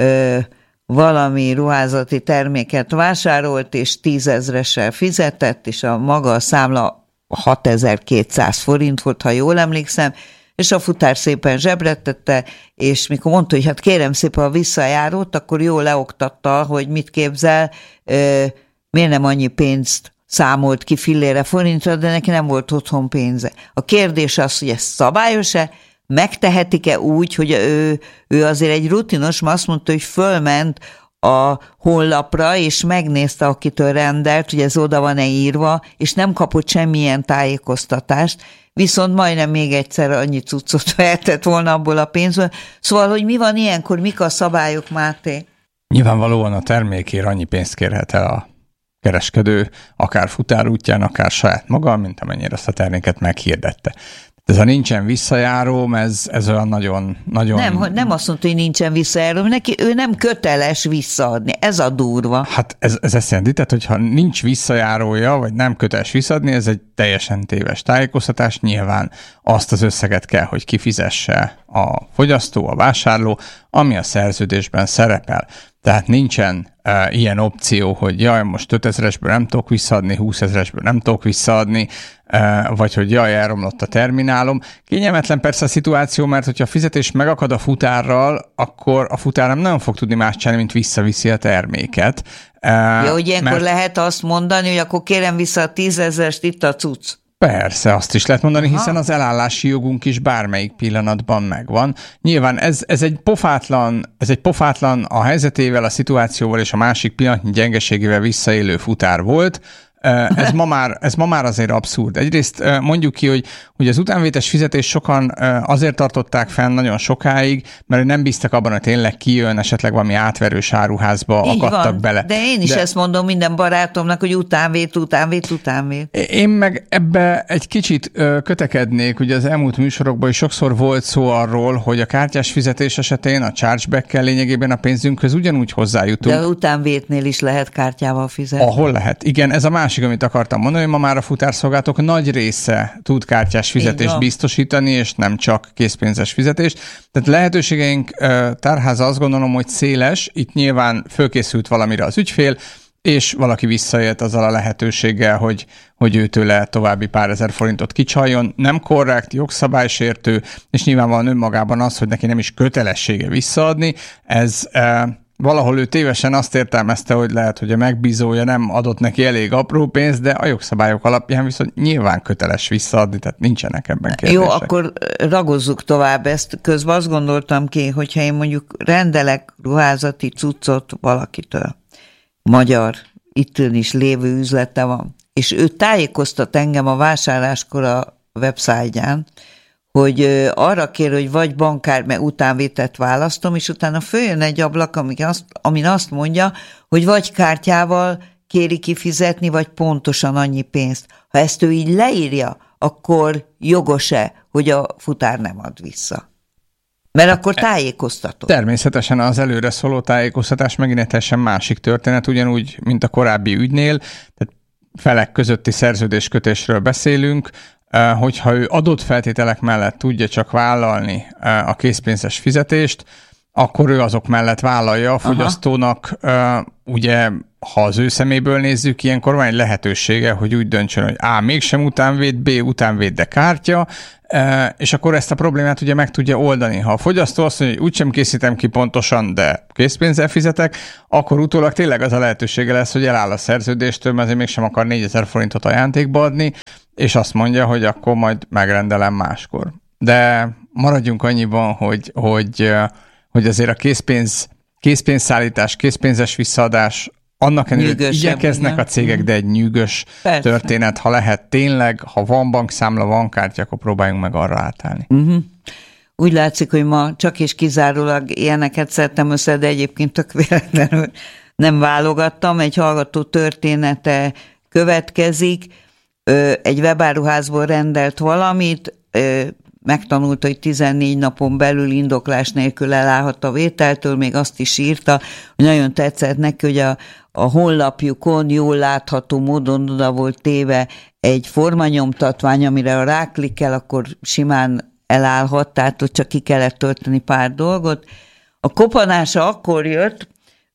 valami ruházati terméket vásárolt, és 10 000-essel fizetett, és a maga a számla 6200 forint volt, ha jól emlékszem, és a futár szépen zsebretette, és mikor mondta, hogy hát kérem szépen a visszajárót, akkor jól leoktatta, hogy mit képzel, miért nem annyi pénzt számolt ki fillére forintra, de neki nem volt otthon pénze. A kérdés az, hogy ez szabályos-e, megtehetik-e úgy, hogy ő azért egy rutinos, mert azt mondta, hogy fölment a honlapra, és megnézte, akitől rendelt, hogy ez oda van-e írva, és nem kapott semmilyen tájékoztatást, viszont majdnem még egyszer annyi cuccot vehetett volna abból a pénzből. Szóval, hogy mi van ilyenkor, mik a szabályok, Máté? Nyilvánvalóan a termékért annyi pénzt kérhet el a kereskedő, akár futárútján, akár saját maga, mint amennyire azt a terméket meghirdette. Ez a nincsen visszajáróm, ez olyan nagyon... Nem azt mondta, hogy nincsen visszajáróm, neki ő nem köteles visszaadni, ez a durva. Hát ez ezt jelenti, tehát hogyha nincs visszajárója, vagy nem köteles visszaadni, ez egy teljesen téves tájékoztatás, nyilván azt az összeget kell, hogy kifizesse a fogyasztó, a vásárló, ami a szerződésben szerepel. Tehát nincsen ilyen opció, hogy jaj, most 5000-esből nem tudok visszaadni, 20 000-esből nem tudok visszaadni, vagy hogy jaj, elromlott a terminálom. Kényelmetlen persze a szituáció, mert hogyha a fizetés megakad a futárral, akkor a futár nem nagyon fog tudni más csinálni, mint visszaviszi a terméket. Ja, hogy ilyenkor lehet azt mondani, hogy akkor kérem vissza a 10 000-est, itt a cucc. Persze, azt is lehet mondani, hiszen az elállási jogunk is bármelyik pillanatban megvan. Nyilván ez egy pofátlan a helyzetével, a szituációval és a másik pillanatnyi gyengeségével visszaélő futár volt. Ez ma már azért abszurd. Egyrészt mondjuk ki, hogy az utánvétes fizetés sokan azért tartották fenn nagyon sokáig, mert nem bíztak abban, hogy tényleg kijön, esetleg valami átverős áruházba így akadtak van, bele. De én is ezt mondom minden barátomnak, hogy utánvét. Én meg ebbe egy kicsit kötekednék, ugye az elmúlt műsorokban is sokszor volt szó arról, hogy a kártyás fizetés esetén a chargeback-kel lényegében a pénzünkhöz ugyanúgy hozzájutunk. De utánvétnél is lehet kártyával fizetni. Ahol lehet. Igen, ez a másik, amit akartam mondani, hogy ma már a futárszolgálatok nagy része tud kártyás fizetést biztosítani, és nem csak készpénzes fizetést. Tehát lehetőségeink tárháza azt gondolom, hogy széles, itt nyilván fölkészült valamire az ügyfél, és valaki visszaélt azzal a lehetőséggel, hogy őtőle további pár ezer forintot kicsaljon. Nem korrekt, jogszabálysértő, és nyilvánvalóan önmagában az, hogy neki nem is kötelessége visszaadni, ez valahol ő tévesen azt értelmezte, hogy lehet, hogy a megbízója nem adott neki elég apró pénzt, de a jogszabályok alapján viszont nyilván köteles visszaadni, tehát nincsenek ebben kérdések. Jó, akkor ragozzuk tovább ezt. Közben azt gondoltam ki, hogyha én mondjuk rendelek ruházati cuccot valakitől, magyar, itt is lévő üzlete van, és ő tájékoztat engem a vásárláskor a websájtján, hogy arra kér, hogy vagy bankár, mert utánvételt választom, és utána följön egy ablak, amin azt mondja, hogy vagy kártyával kéri kifizetni, vagy pontosan annyi pénzt. Ha ezt ő így leírja, akkor jogos-e, hogy a futár nem ad vissza? Mert akkor tájékoztatott. Természetesen az előre szóló tájékoztatás megint egy teljesen másik történet, ugyanúgy, mint a korábbi ügynél, tehát felek közötti szerződéskötésről beszélünk, hogyha ő adott feltételek mellett tudja csak vállalni a készpénzes fizetést, akkor ő azok mellett vállalja a fogyasztónak, ugye, ha az ő szeméből nézzük, ilyenkor van egy lehetősége, hogy úgy döntsön, hogy A. mégsem utánvéd, B. utánvéd, de kártya, és akkor ezt a problémát ugye meg tudja oldani. Ha a fogyasztó azt mondja, hogy úgysem készítem ki pontosan, de készpénzzel fizetek, akkor utólag tényleg az a lehetősége lesz, hogy eláll a szerződéstől, mert azért mégsem akar 4000 forintot ajándékba adni, és azt mondja, hogy akkor majd megrendelem máskor. De maradjunk annyiban, hogy azért a készpénzszállítás, készpénzes visszaadás, annak ellenére igyekeznek a cégek, de egy nyűgös történet, ha lehet tényleg, ha van bankszámla, van kártya, akkor próbáljunk meg arra átállni. Úgy látszik, hogy ma csak és kizárólag ilyeneket szedtem össze, de egyébként tök véletlenül nem válogattam. Egy hallgató története következik, egy webáruházból rendelt valamit, megtanulta, hogy 14 napon belül indoklás nélkül elállhat a vételtől, még azt is írta, hogy nagyon tetszett neki, hogy a honlapjukon jól látható módon oda volt téve egy formanyomtatvány, amire ha ráklikkel, akkor simán elállhat, tehát ott csak ki kellett tölteni pár dolgot. A kopanása akkor jött,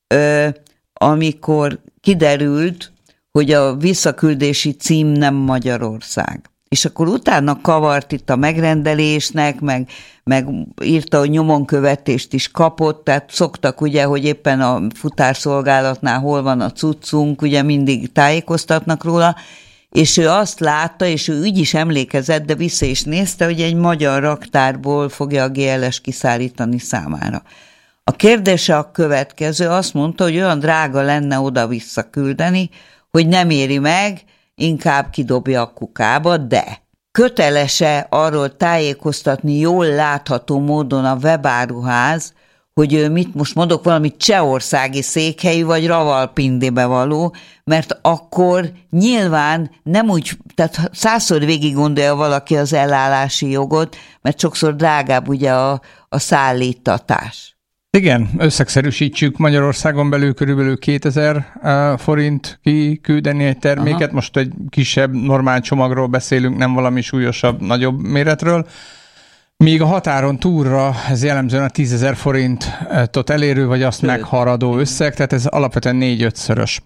amikor kiderült, hogy a visszaküldési cím nem Magyarország. És akkor utána kavart itt a megrendelésnek, meg írta, hogy nyomonkövetést is kapott, tehát szoktak ugye, hogy éppen a futárszolgálatnál hol van a cuccunk, ugye mindig tájékoztatnak róla, és ő azt látta, és ő úgy is emlékezett, de vissza is nézte, hogy egy magyar raktárból fogja a GLS kiszállítani számára. A kérdése a következő, azt mondta, hogy olyan drága lenne oda-vissza küldeni, hogy nem éri meg, inkább kidobja a kukába, de kötelese arról tájékoztatni jól látható módon a webáruház, hogy mit most mondok, valami csehországi székhelyű, vagy Ravalpindibe való, mert akkor nyilván nem úgy, tehát 100-szor végig gondolja valaki az elállási jogot, mert sokszor drágább ugye a szállítatás. Igen, összegszerűsítsük, Magyarországon belül körülbelül 2000 forint kiküldeni egy terméket. Aha. Most egy kisebb, normál csomagról beszélünk, nem valami súlyosabb, nagyobb méretről. Míg a határon túlra ez jellemzően a 10 000 forintot elérő, vagy azt meghaladó összeg, tehát ez alapvetően 4-5-szörös.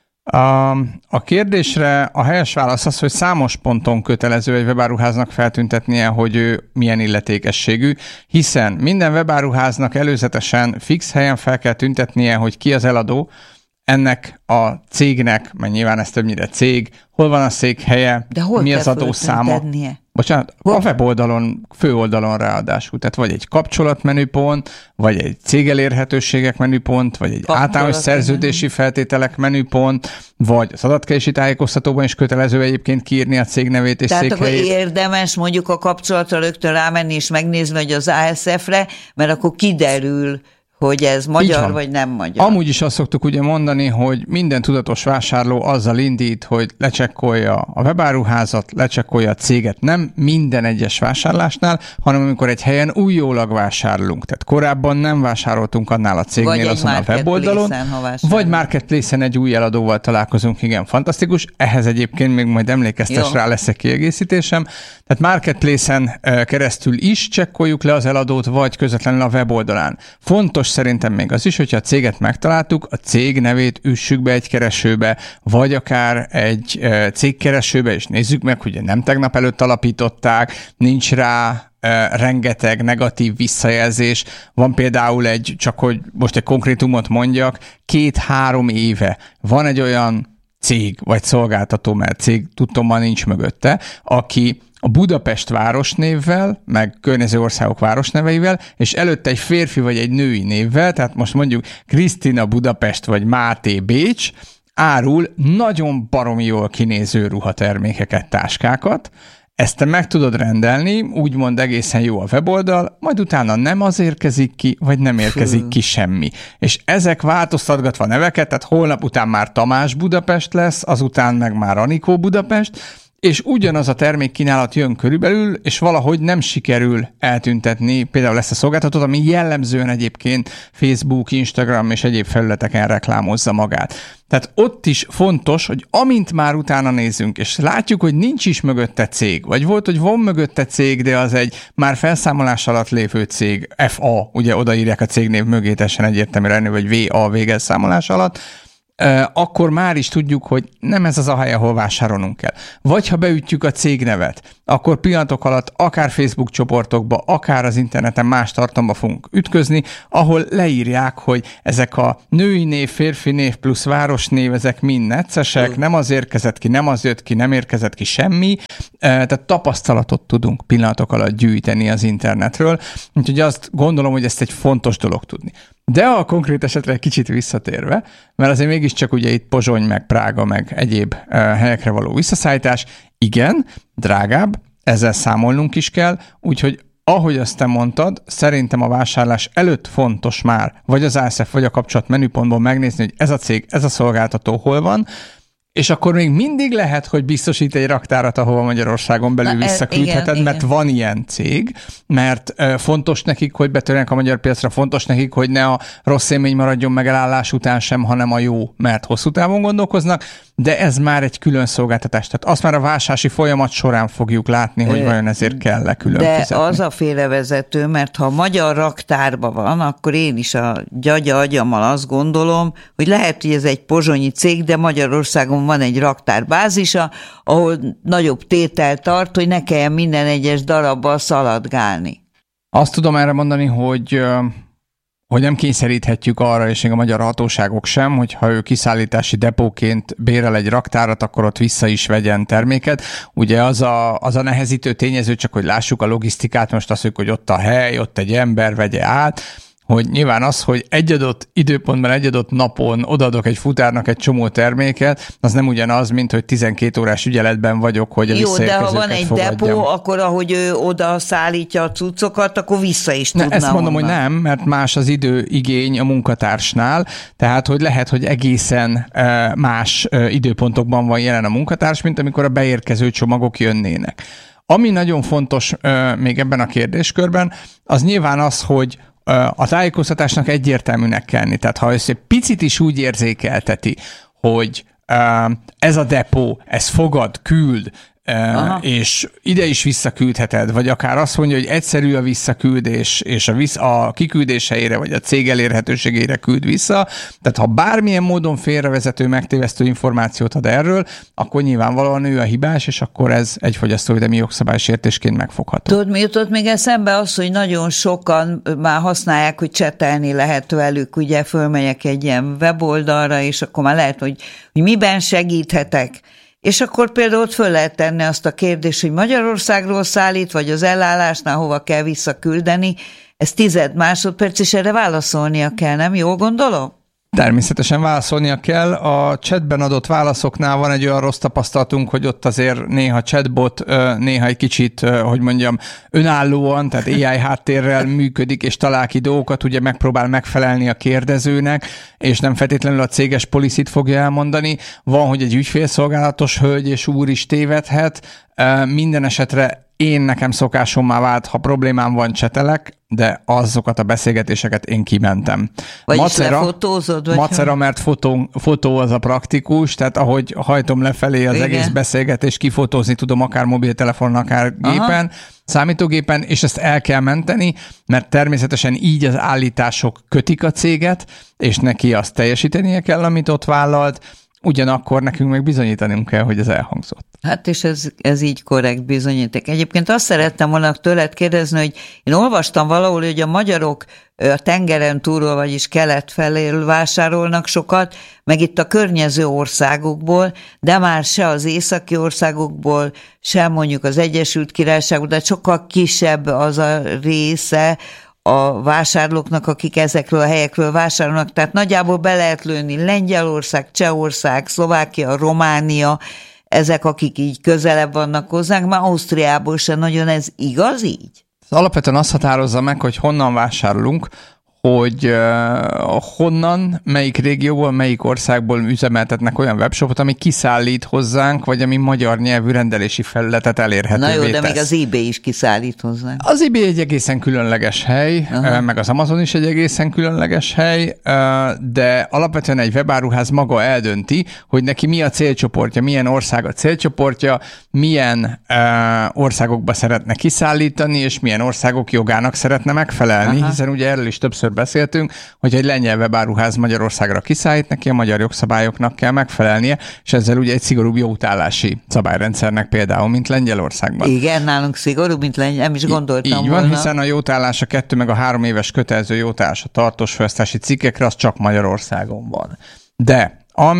A kérdésre a helyes válasz az, hogy számos ponton kötelező egy webáruháznak feltüntetnie, hogy ő milyen illetékességű, hiszen minden webáruháznak előzetesen fix helyen fel kell tüntetnie, hogy ki az eladó, ennek a cégnek, mert nyilván ez többnyire cég, hol van a székhelye, mi az adószáma. Bocsánat, a weboldalon, főoldalon ráadásul. Tehát vagy egy kapcsolatmenüpont, vagy egy cégelérhetőségek menüpont, vagy egy általános szerződési feltételek menüpont, vagy az adatkerési tájékoztatóban is kötelező egyébként kiírni a cég nevét és tehát székhelyét. Tehát akkor érdemes mondjuk a kapcsolatra rögtön rámenni és megnézni, hogy az ASF-re, mert akkor kiderül, hogy ez magyar vagy nem magyar. Amúgy is azt szoktuk ugye mondani, hogy minden tudatos vásárló azzal indít, hogy lecsekkolja a webáruházat, lecsekkolja a céget. Nem minden egyes vásárlásnál, hanem amikor egy helyen újólag vásárolunk. Tehát korábban nem vásároltunk annál a cégnél azon a weboldalon, vagy Marketplace-en egy új eladóval találkozunk. Igen, fantasztikus. Ehhez egyébként még majd emlékeztes rá, lesz egy kiegészítésem. Tehát Marketplace-en keresztül is csekkoljuk le az eladót, vagy közvetlenül a weboldalán. Fontos szerintem még az is, hogyha a céget megtaláltuk, a cég nevét üssük be egy keresőbe, vagy akár egy cégkeresőbe, és nézzük meg, hogy nem tegnap előtt alapították, nincs rá rengeteg negatív visszajelzés. Van például csak hogy most egy konkrétumot mondjak, 2-3 éve van egy olyan cég, vagy szolgáltató, mert cég tudtommal nincs mögötte, aki a Budapest városnévvel, meg környező országok városneveivel, és előtte egy férfi vagy egy női névvel, tehát most mondjuk Krisztina Budapest vagy Máté Bécs, árul nagyon baromi jól kinéző ruhatermékeket, táskákat. Ezt te meg tudod rendelni, úgymond egészen jó a weboldal, majd utána nem az érkezik ki, vagy nem érkezik ki semmi. És ezek változtatgatva neveket, tehát holnap után már Tamás Budapest lesz, azután meg már Anikó Budapest, és ugyanaz a termékkínálat jön körülbelül, és valahogy nem sikerül eltüntetni például ezt a szolgáltatót, ami jellemzően egyébként Facebook, Instagram és egyéb felületeken reklámozza magát. Tehát ott is fontos, hogy amint már utána nézzünk, és látjuk, hogy nincs is mögötte cég, vagy volt, hogy van mögötte cég, de az egy már felszámolás alatt lévő cég, FA, ugye odaírják a cégnév mögé, teljesen egyértelműen, vagy VA végelszámolás alatt, akkor már is tudjuk, hogy nem ez az a hely, ahol vásárolnunk kell. Vagy ha beütjük a cégnevet, akkor pillanatok alatt akár Facebook csoportokba, akár az interneten más tartalomba fogunk ütközni, ahol leírják, hogy ezek a női név, férfi név plusz városnév, ezek mind neccesek, nem az érkezett ki, nem az jött ki, nem érkezett ki semmi, tehát tapasztalatot tudunk pillanatok alatt gyűjteni az internetről, úgyhogy azt gondolom, hogy ezt egy fontos dolog tudni. De a konkrét esetre egy kicsit visszatérve, mert azért mégiscsak ugye itt Pozsony, meg Prága, meg egyéb helyekre való visszaszállítás, igen, drágább, ezzel számolnunk is kell, úgyhogy ahogy azt te mondtad, szerintem a vásárlás előtt fontos már, vagy az ASF, vagy a kapcsolat menüpontból megnézni, hogy ez a cég, ez a szolgáltató hol van, és akkor még mindig lehet, hogy biztosít egy raktárat, ahova Magyarországon belül visszaküldheted, mert van ilyen cég, mert fontos nekik, hogy betörjenek a magyar piacra, fontos nekik, hogy ne a rossz élmény maradjon meg elállás után sem, hanem a jó, mert hosszú távon gondolkoznak, de ez már egy külön szolgáltatás. Tehát azt már a vásárlási folyamat során fogjuk látni, hogy vajon ezért kell külön fizetni. De az a félrevezető, mert ha a magyar raktárban van, akkor én is a gyagya agyammal azt gondolom, hogy lehet, hogy ez egy pozsonyi cég, de Magyarországon van egy raktárbázisa, ahol nagyobb tétel tart, hogy ne kelljen minden egyes darabbal szaladgálni. Azt tudom erre mondani, hogy nem kényszeríthetjük arra, és még a magyar hatóságok sem, hogyha ő kiszállítási depóként bérel egy raktárat, akkor ott vissza is vegyen terméket. Ugye az a nehezítő tényező, csak hogy lássuk a logisztikát, most azt mondjuk, hogy ott a hely, ott egy ember vegye át, hogy nyilván az, hogy egy adott időpontban, egy adott napon odaadok egy futárnak egy csomó terméket, az nem ugyanaz, mint hogy 12 órás ügyeletben vagyok, hogy a visszaérkezőket fogadjam. Jó, de ha van egy depó, akkor ahogy ő oda szállítja a cuccokat, akkor vissza is tudna ezt mondom, onnan. hogy nem, mert más az időigény a munkatársnál, tehát hogy lehet, hogy egészen más időpontokban van jelen a munkatárs, mint amikor a beérkező csomagok jönnének. Ami nagyon fontos még ebben a kérdéskörben, az nyilván az, hogy a tájékoztatásnak egyértelműnek kell lenni. Tehát ha ezt egy picit is úgy érzékelteti, hogy ez a depó, ez fogad, küld, és ide is visszaküldheted, vagy akár azt mondja, hogy egyszerű a visszaküldés, és a kiküldés helyére, vagy a cég elérhetőségére küld vissza. Tehát ha bármilyen módon félrevezető, megtévesztő információt ad erről, akkor nyilvánvalóan ő a hibás, és akkor ez egy fogyasztóvédelmi jogszabálysértésként megfogható. Tudod, mi jutott még eszembe? Az, hogy nagyon sokan már használják, hogy csetelni lehet velük, ugye fölmegyek egy ilyen weboldalra, és akkor már lehet, hogy miben segíthetek. És akkor például ott föl lehet tenni azt a kérdést, hogy Magyarországról szállít, vagy az elállásnál hova kell visszaküldeni. Ez 10 másodperc, és erre válaszolnia kell, nem? Jól gondolom? Természetesen válaszolnia kell. A chatben adott válaszoknál van egy olyan rossz tapasztalatunk, hogy ott azért néha chatbot, néha egy kicsit, hogy mondjam, önállóan, tehát AI háttérrel működik, és talál ki dolgokat, ugye megpróbál megfelelni a kérdezőnek, és nem feltétlenül a céges policit fogja elmondani. Van, hogy egy ügyfélszolgálatos hölgy és úr is tévedhet. Minden esetre nekem szokásommá vált, ha problémám van, csetelek, de azokat a beszélgetéseket én kimentem. Vagyis lefotózod? Vagy Macera, mert fotó az a praktikus, tehát ahogy hajtom lefelé az egész beszélgetést, kifotózni tudom akár mobiltelefonon, akár gépen, számítógépen, és ezt el kell menteni, mert természetesen így az állítások kötik a céget, és neki azt teljesítenie kell, amit ott vállalt, ugyanakkor nekünk meg bizonyítanunk kell, hogy ez elhangzott. Hát és ez így korrekt bizonyíték. Egyébként azt szerettem volna tőled kérdezni, hogy én olvastam valahol, hogy a magyarok a tengeren túlról, vagyis kelet felől vásárolnak sokat, meg itt a környező országokból, de már se az északi országokból, sem mondjuk az Egyesült Királyságból, de sokkal kisebb az a része a vásárlóknak, akik ezekről a helyekről vásárolnak. Tehát nagyjából be lehet lőni Lengyelország, Csehország, Szlovákia, Románia, ezek, akik így közelebb vannak hozzánk, már Ausztriából sem nagyon. Ez igaz így? Alapvetően azt határozza meg, hogy honnan vásárolunk, hogy honnan, melyik régióból, melyik országból üzemeltetnek olyan webshopot, ami kiszállít hozzánk, vagy ami magyar nyelvű rendelési felületet elérhetővé tesz. Na jó, de még az eBay is kiszállít hozzánk. Az eBay egy egészen különleges hely, meg az Amazon is egy egészen különleges hely, de alapvetően egy webáruház maga eldönti, hogy neki mi a célcsoportja, milyen ország a célcsoportja, milyen országokba szeretne kiszállítani, és milyen országok jogának szeretne megfelelni, hiszen ugye erről is többször beszéltünk, hogy egy lengyel webáruház Magyarországra kiszállít, neki a magyar jogszabályoknak kell megfelelnie, és ezzel ugye egy szigorúbb jótállási szabályrendszernek például, mint Lengyelországban. Igen, nálunk szigorúbb, mint nem is gondoltam így van, hiszen a jótállás a 2 meg a 3 éves kötelező jótállás a tartós fogyasztási cikkekre, az csak Magyarországon van. De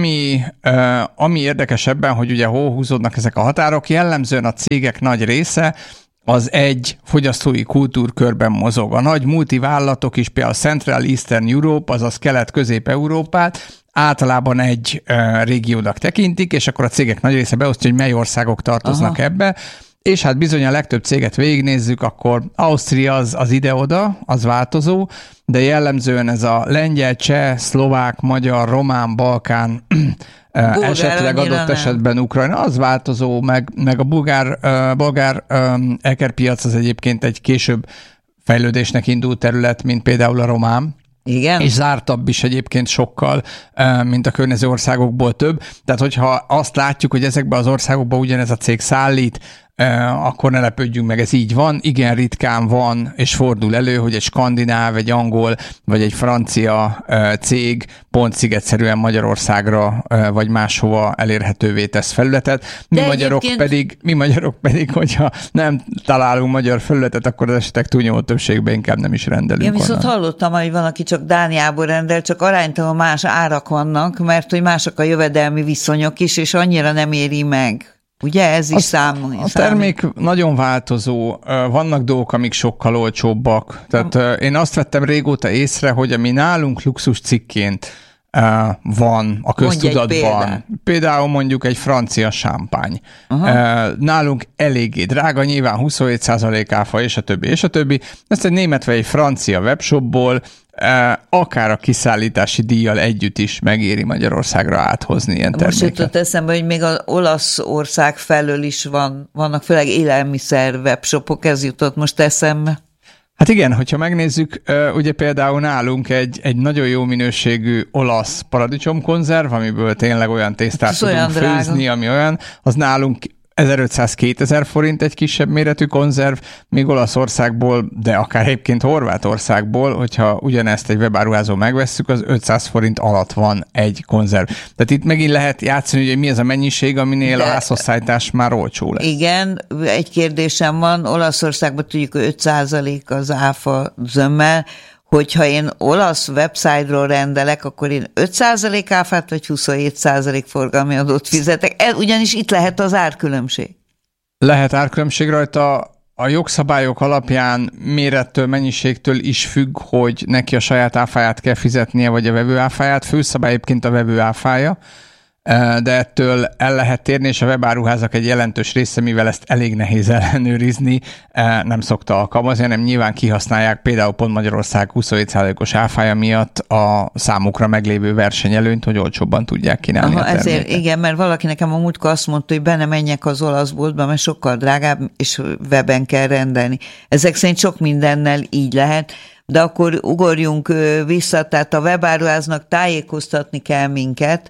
ami érdekes ebben, hogy ugye hol húzódnak ezek a határok, jellemzően a cégek nagy része az egy fogyasztói kultúrkörben mozog. A nagy multivállalatok is, például Central Eastern Europe, azaz Kelet-Közép-Európát általában egy régiónak tekintik, és akkor a cégek nagy része beosztja, hogy mely országok tartoznak ebbe, és hát bizony a legtöbb céget végignézzük, akkor Ausztria az ide-oda, az változó, de jellemzően ez a lengyel, cseh, szlovák, magyar, román, balkán, esetleg adott esetben Ukrajna, az változó, meg a bolgár ekerpiac az egyébként egy később fejlődésnek indult terület, mint például a román. Igen. És zártabb is egyébként sokkal, mint a környező országokból több. Tehát, hogyha azt látjuk, hogy ezekben az országokban ugyanez a cég szállít, akkor ne lepődjünk meg, ez így van. Igen, ritkán van, és fordul elő, hogy egy skandináv, egy angol, vagy egy francia cég pont szigetszerűen Magyarországra, vagy máshova elérhetővé tesz felületet. Mi magyarok pedig, hogyha nem találunk magyar felületet, akkor az esetek túlnyomó többségben inkább nem is rendelünk. Én viszont hallottam, hogy van, aki csak Dániából rendel, csak aránytalan más árak vannak, mert hogy mások a jövedelmi viszonyok is, és annyira nem éri meg. Ugye ez is számít? A termék nagyon változó, vannak dolgok, amik sokkal olcsóbbak. Tehát én azt vettem régóta észre, hogy ami nálunk luxus cikként van a köztudatban, például mondjuk egy francia sámpány. Nálunk eléggé drága, nyilván 27% áfa, és a többi. Ezt egy német vagy egy francia webshopból akár a kiszállítási díjjal együtt is megéri Magyarországra áthozni ilyen terméket. Most jutott eszembe, hogy még az Olaszország felől is vannak főleg élelmiszer webshopok, ez jutott most eszembe. Hát igen, hogyha megnézzük, ugye például nálunk egy nagyon jó minőségű olasz paradicsomkonzerv, amiből tényleg olyan tésztát tudunk főzni, ami olyan, az nálunk 1500-2000 forint egy kisebb méretű konzerv, még Olaszországból, de akár egyébként Horvátországból, hogyha ugyanezt egy webáruházon megvesszük, az 500 forint alatt van egy konzerv. Tehát itt megint lehet játszani, hogy mi ez a mennyiség, aminél a házhozszállítás már olcsó lesz. Igen, egy kérdésem van, Olaszországban tudjuk, hogy 5% az áfa zömmel, hogyha én olasz website-ról rendelek, akkor én 5% áfát vagy 27% forgalmi adót fizetek. Ugyanis itt lehet az árkülönbség. Lehet árkülönbség rajta. A jogszabályok alapján mérettől, mennyiségtől is függ, hogy neki a saját áfáját kell fizetnie, vagy a vevő áfáját. Főszabály egyébként a vevő áfája, de ettől el lehet térni, és a webáruházak egy jelentős része, mivel ezt elég nehéz ellenőrizni, nem szokta alkalmazni, hanem nyilván kihasználják például pont Magyarország 27%-os áfája miatt a számukra meglévő versenyelőnyt, hogy olcsóbban tudják kínálni a terméket. Ezért, igen, mert valaki nekem a múltkor azt mondta, hogy be ne menjek az olasz boltba, mert sokkal drágább, és weben kell rendelni. Ezek szerint sok mindennel így lehet, de akkor ugorjunk vissza, tehát a webáruháznak tájékoztatni kell minket,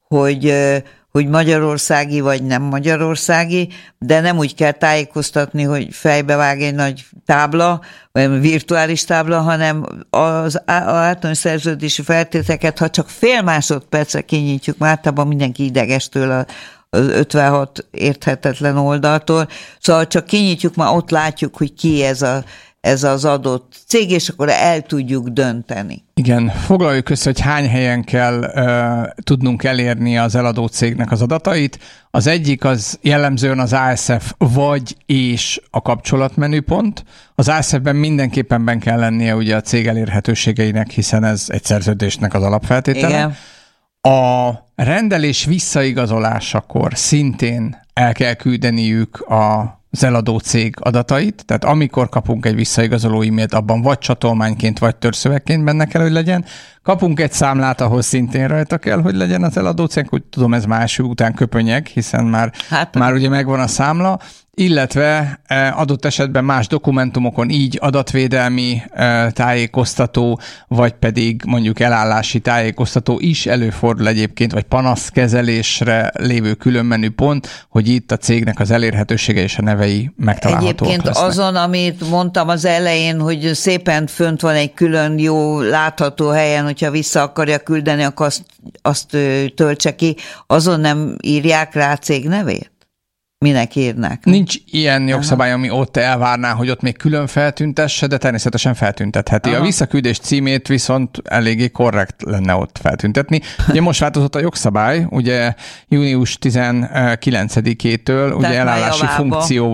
hogy magyarországi vagy nem magyarországi, de nem úgy kell tájékoztatni, hogy fejbevág egy nagy tábla, vagy virtuális tábla, hanem az általános szerződési feltételeket, ha csak fél másodpercre kinyitjuk, már általában mindenki idegestől az 56 érthetetlen oldaltól, szóval csak kinyitjuk, már ott látjuk, hogy ki ez az adott cég, és akkor el tudjuk dönteni. Igen, foglaljuk össze, hogy hány helyen kell tudnunk elérni az eladó cégnek az adatait. Az egyik az jellemzően az ASF vagy és a kapcsolatmenüpont. Az ASF-ben mindenképpen benne kell lennie ugye a cég elérhetőségeinek, hiszen ez egy szerződésnek az alapfeltétele. Igen. A rendelés visszaigazolásakor szintén el kell küldeniük az eladó cég adatait, tehát amikor kapunk egy visszaigazoló e-mailt, abban vagy csatolmányként, vagy törszövegként benne kell, hogy legyen. Kapunk egy számlát, ahol szintén rajta kell, hogy legyen az eladó cég, úgy tudom, ez más után köpönyeg, hiszen már ugye megvan a számla, illetve adott esetben más dokumentumokon így adatvédelmi tájékoztató, vagy pedig mondjuk elállási tájékoztató is előfordul egyébként, vagy panaszkezelésre lévő különmenü pont, hogy itt a cégnek az elérhetősége és a nevei megtalálhatóak Egyébként lesznek. azon, amit mondtam az elején, hogy szépen fönt van egy külön jó látható helyen, hogyha vissza akarja küldeni, akkor azt töltse ki, azon nem írják rá cég nevét? Minek írnak? Nincs ilyen jogszabály, ami ott elvárná, hogy ott még külön feltüntesse, de természetesen feltüntetheti. Aha. A visszaküldés címét viszont eléggé korrekt lenne ott feltüntetni. Ugye most változott a jogszabály, ugye június 19-től ugye elállási funkció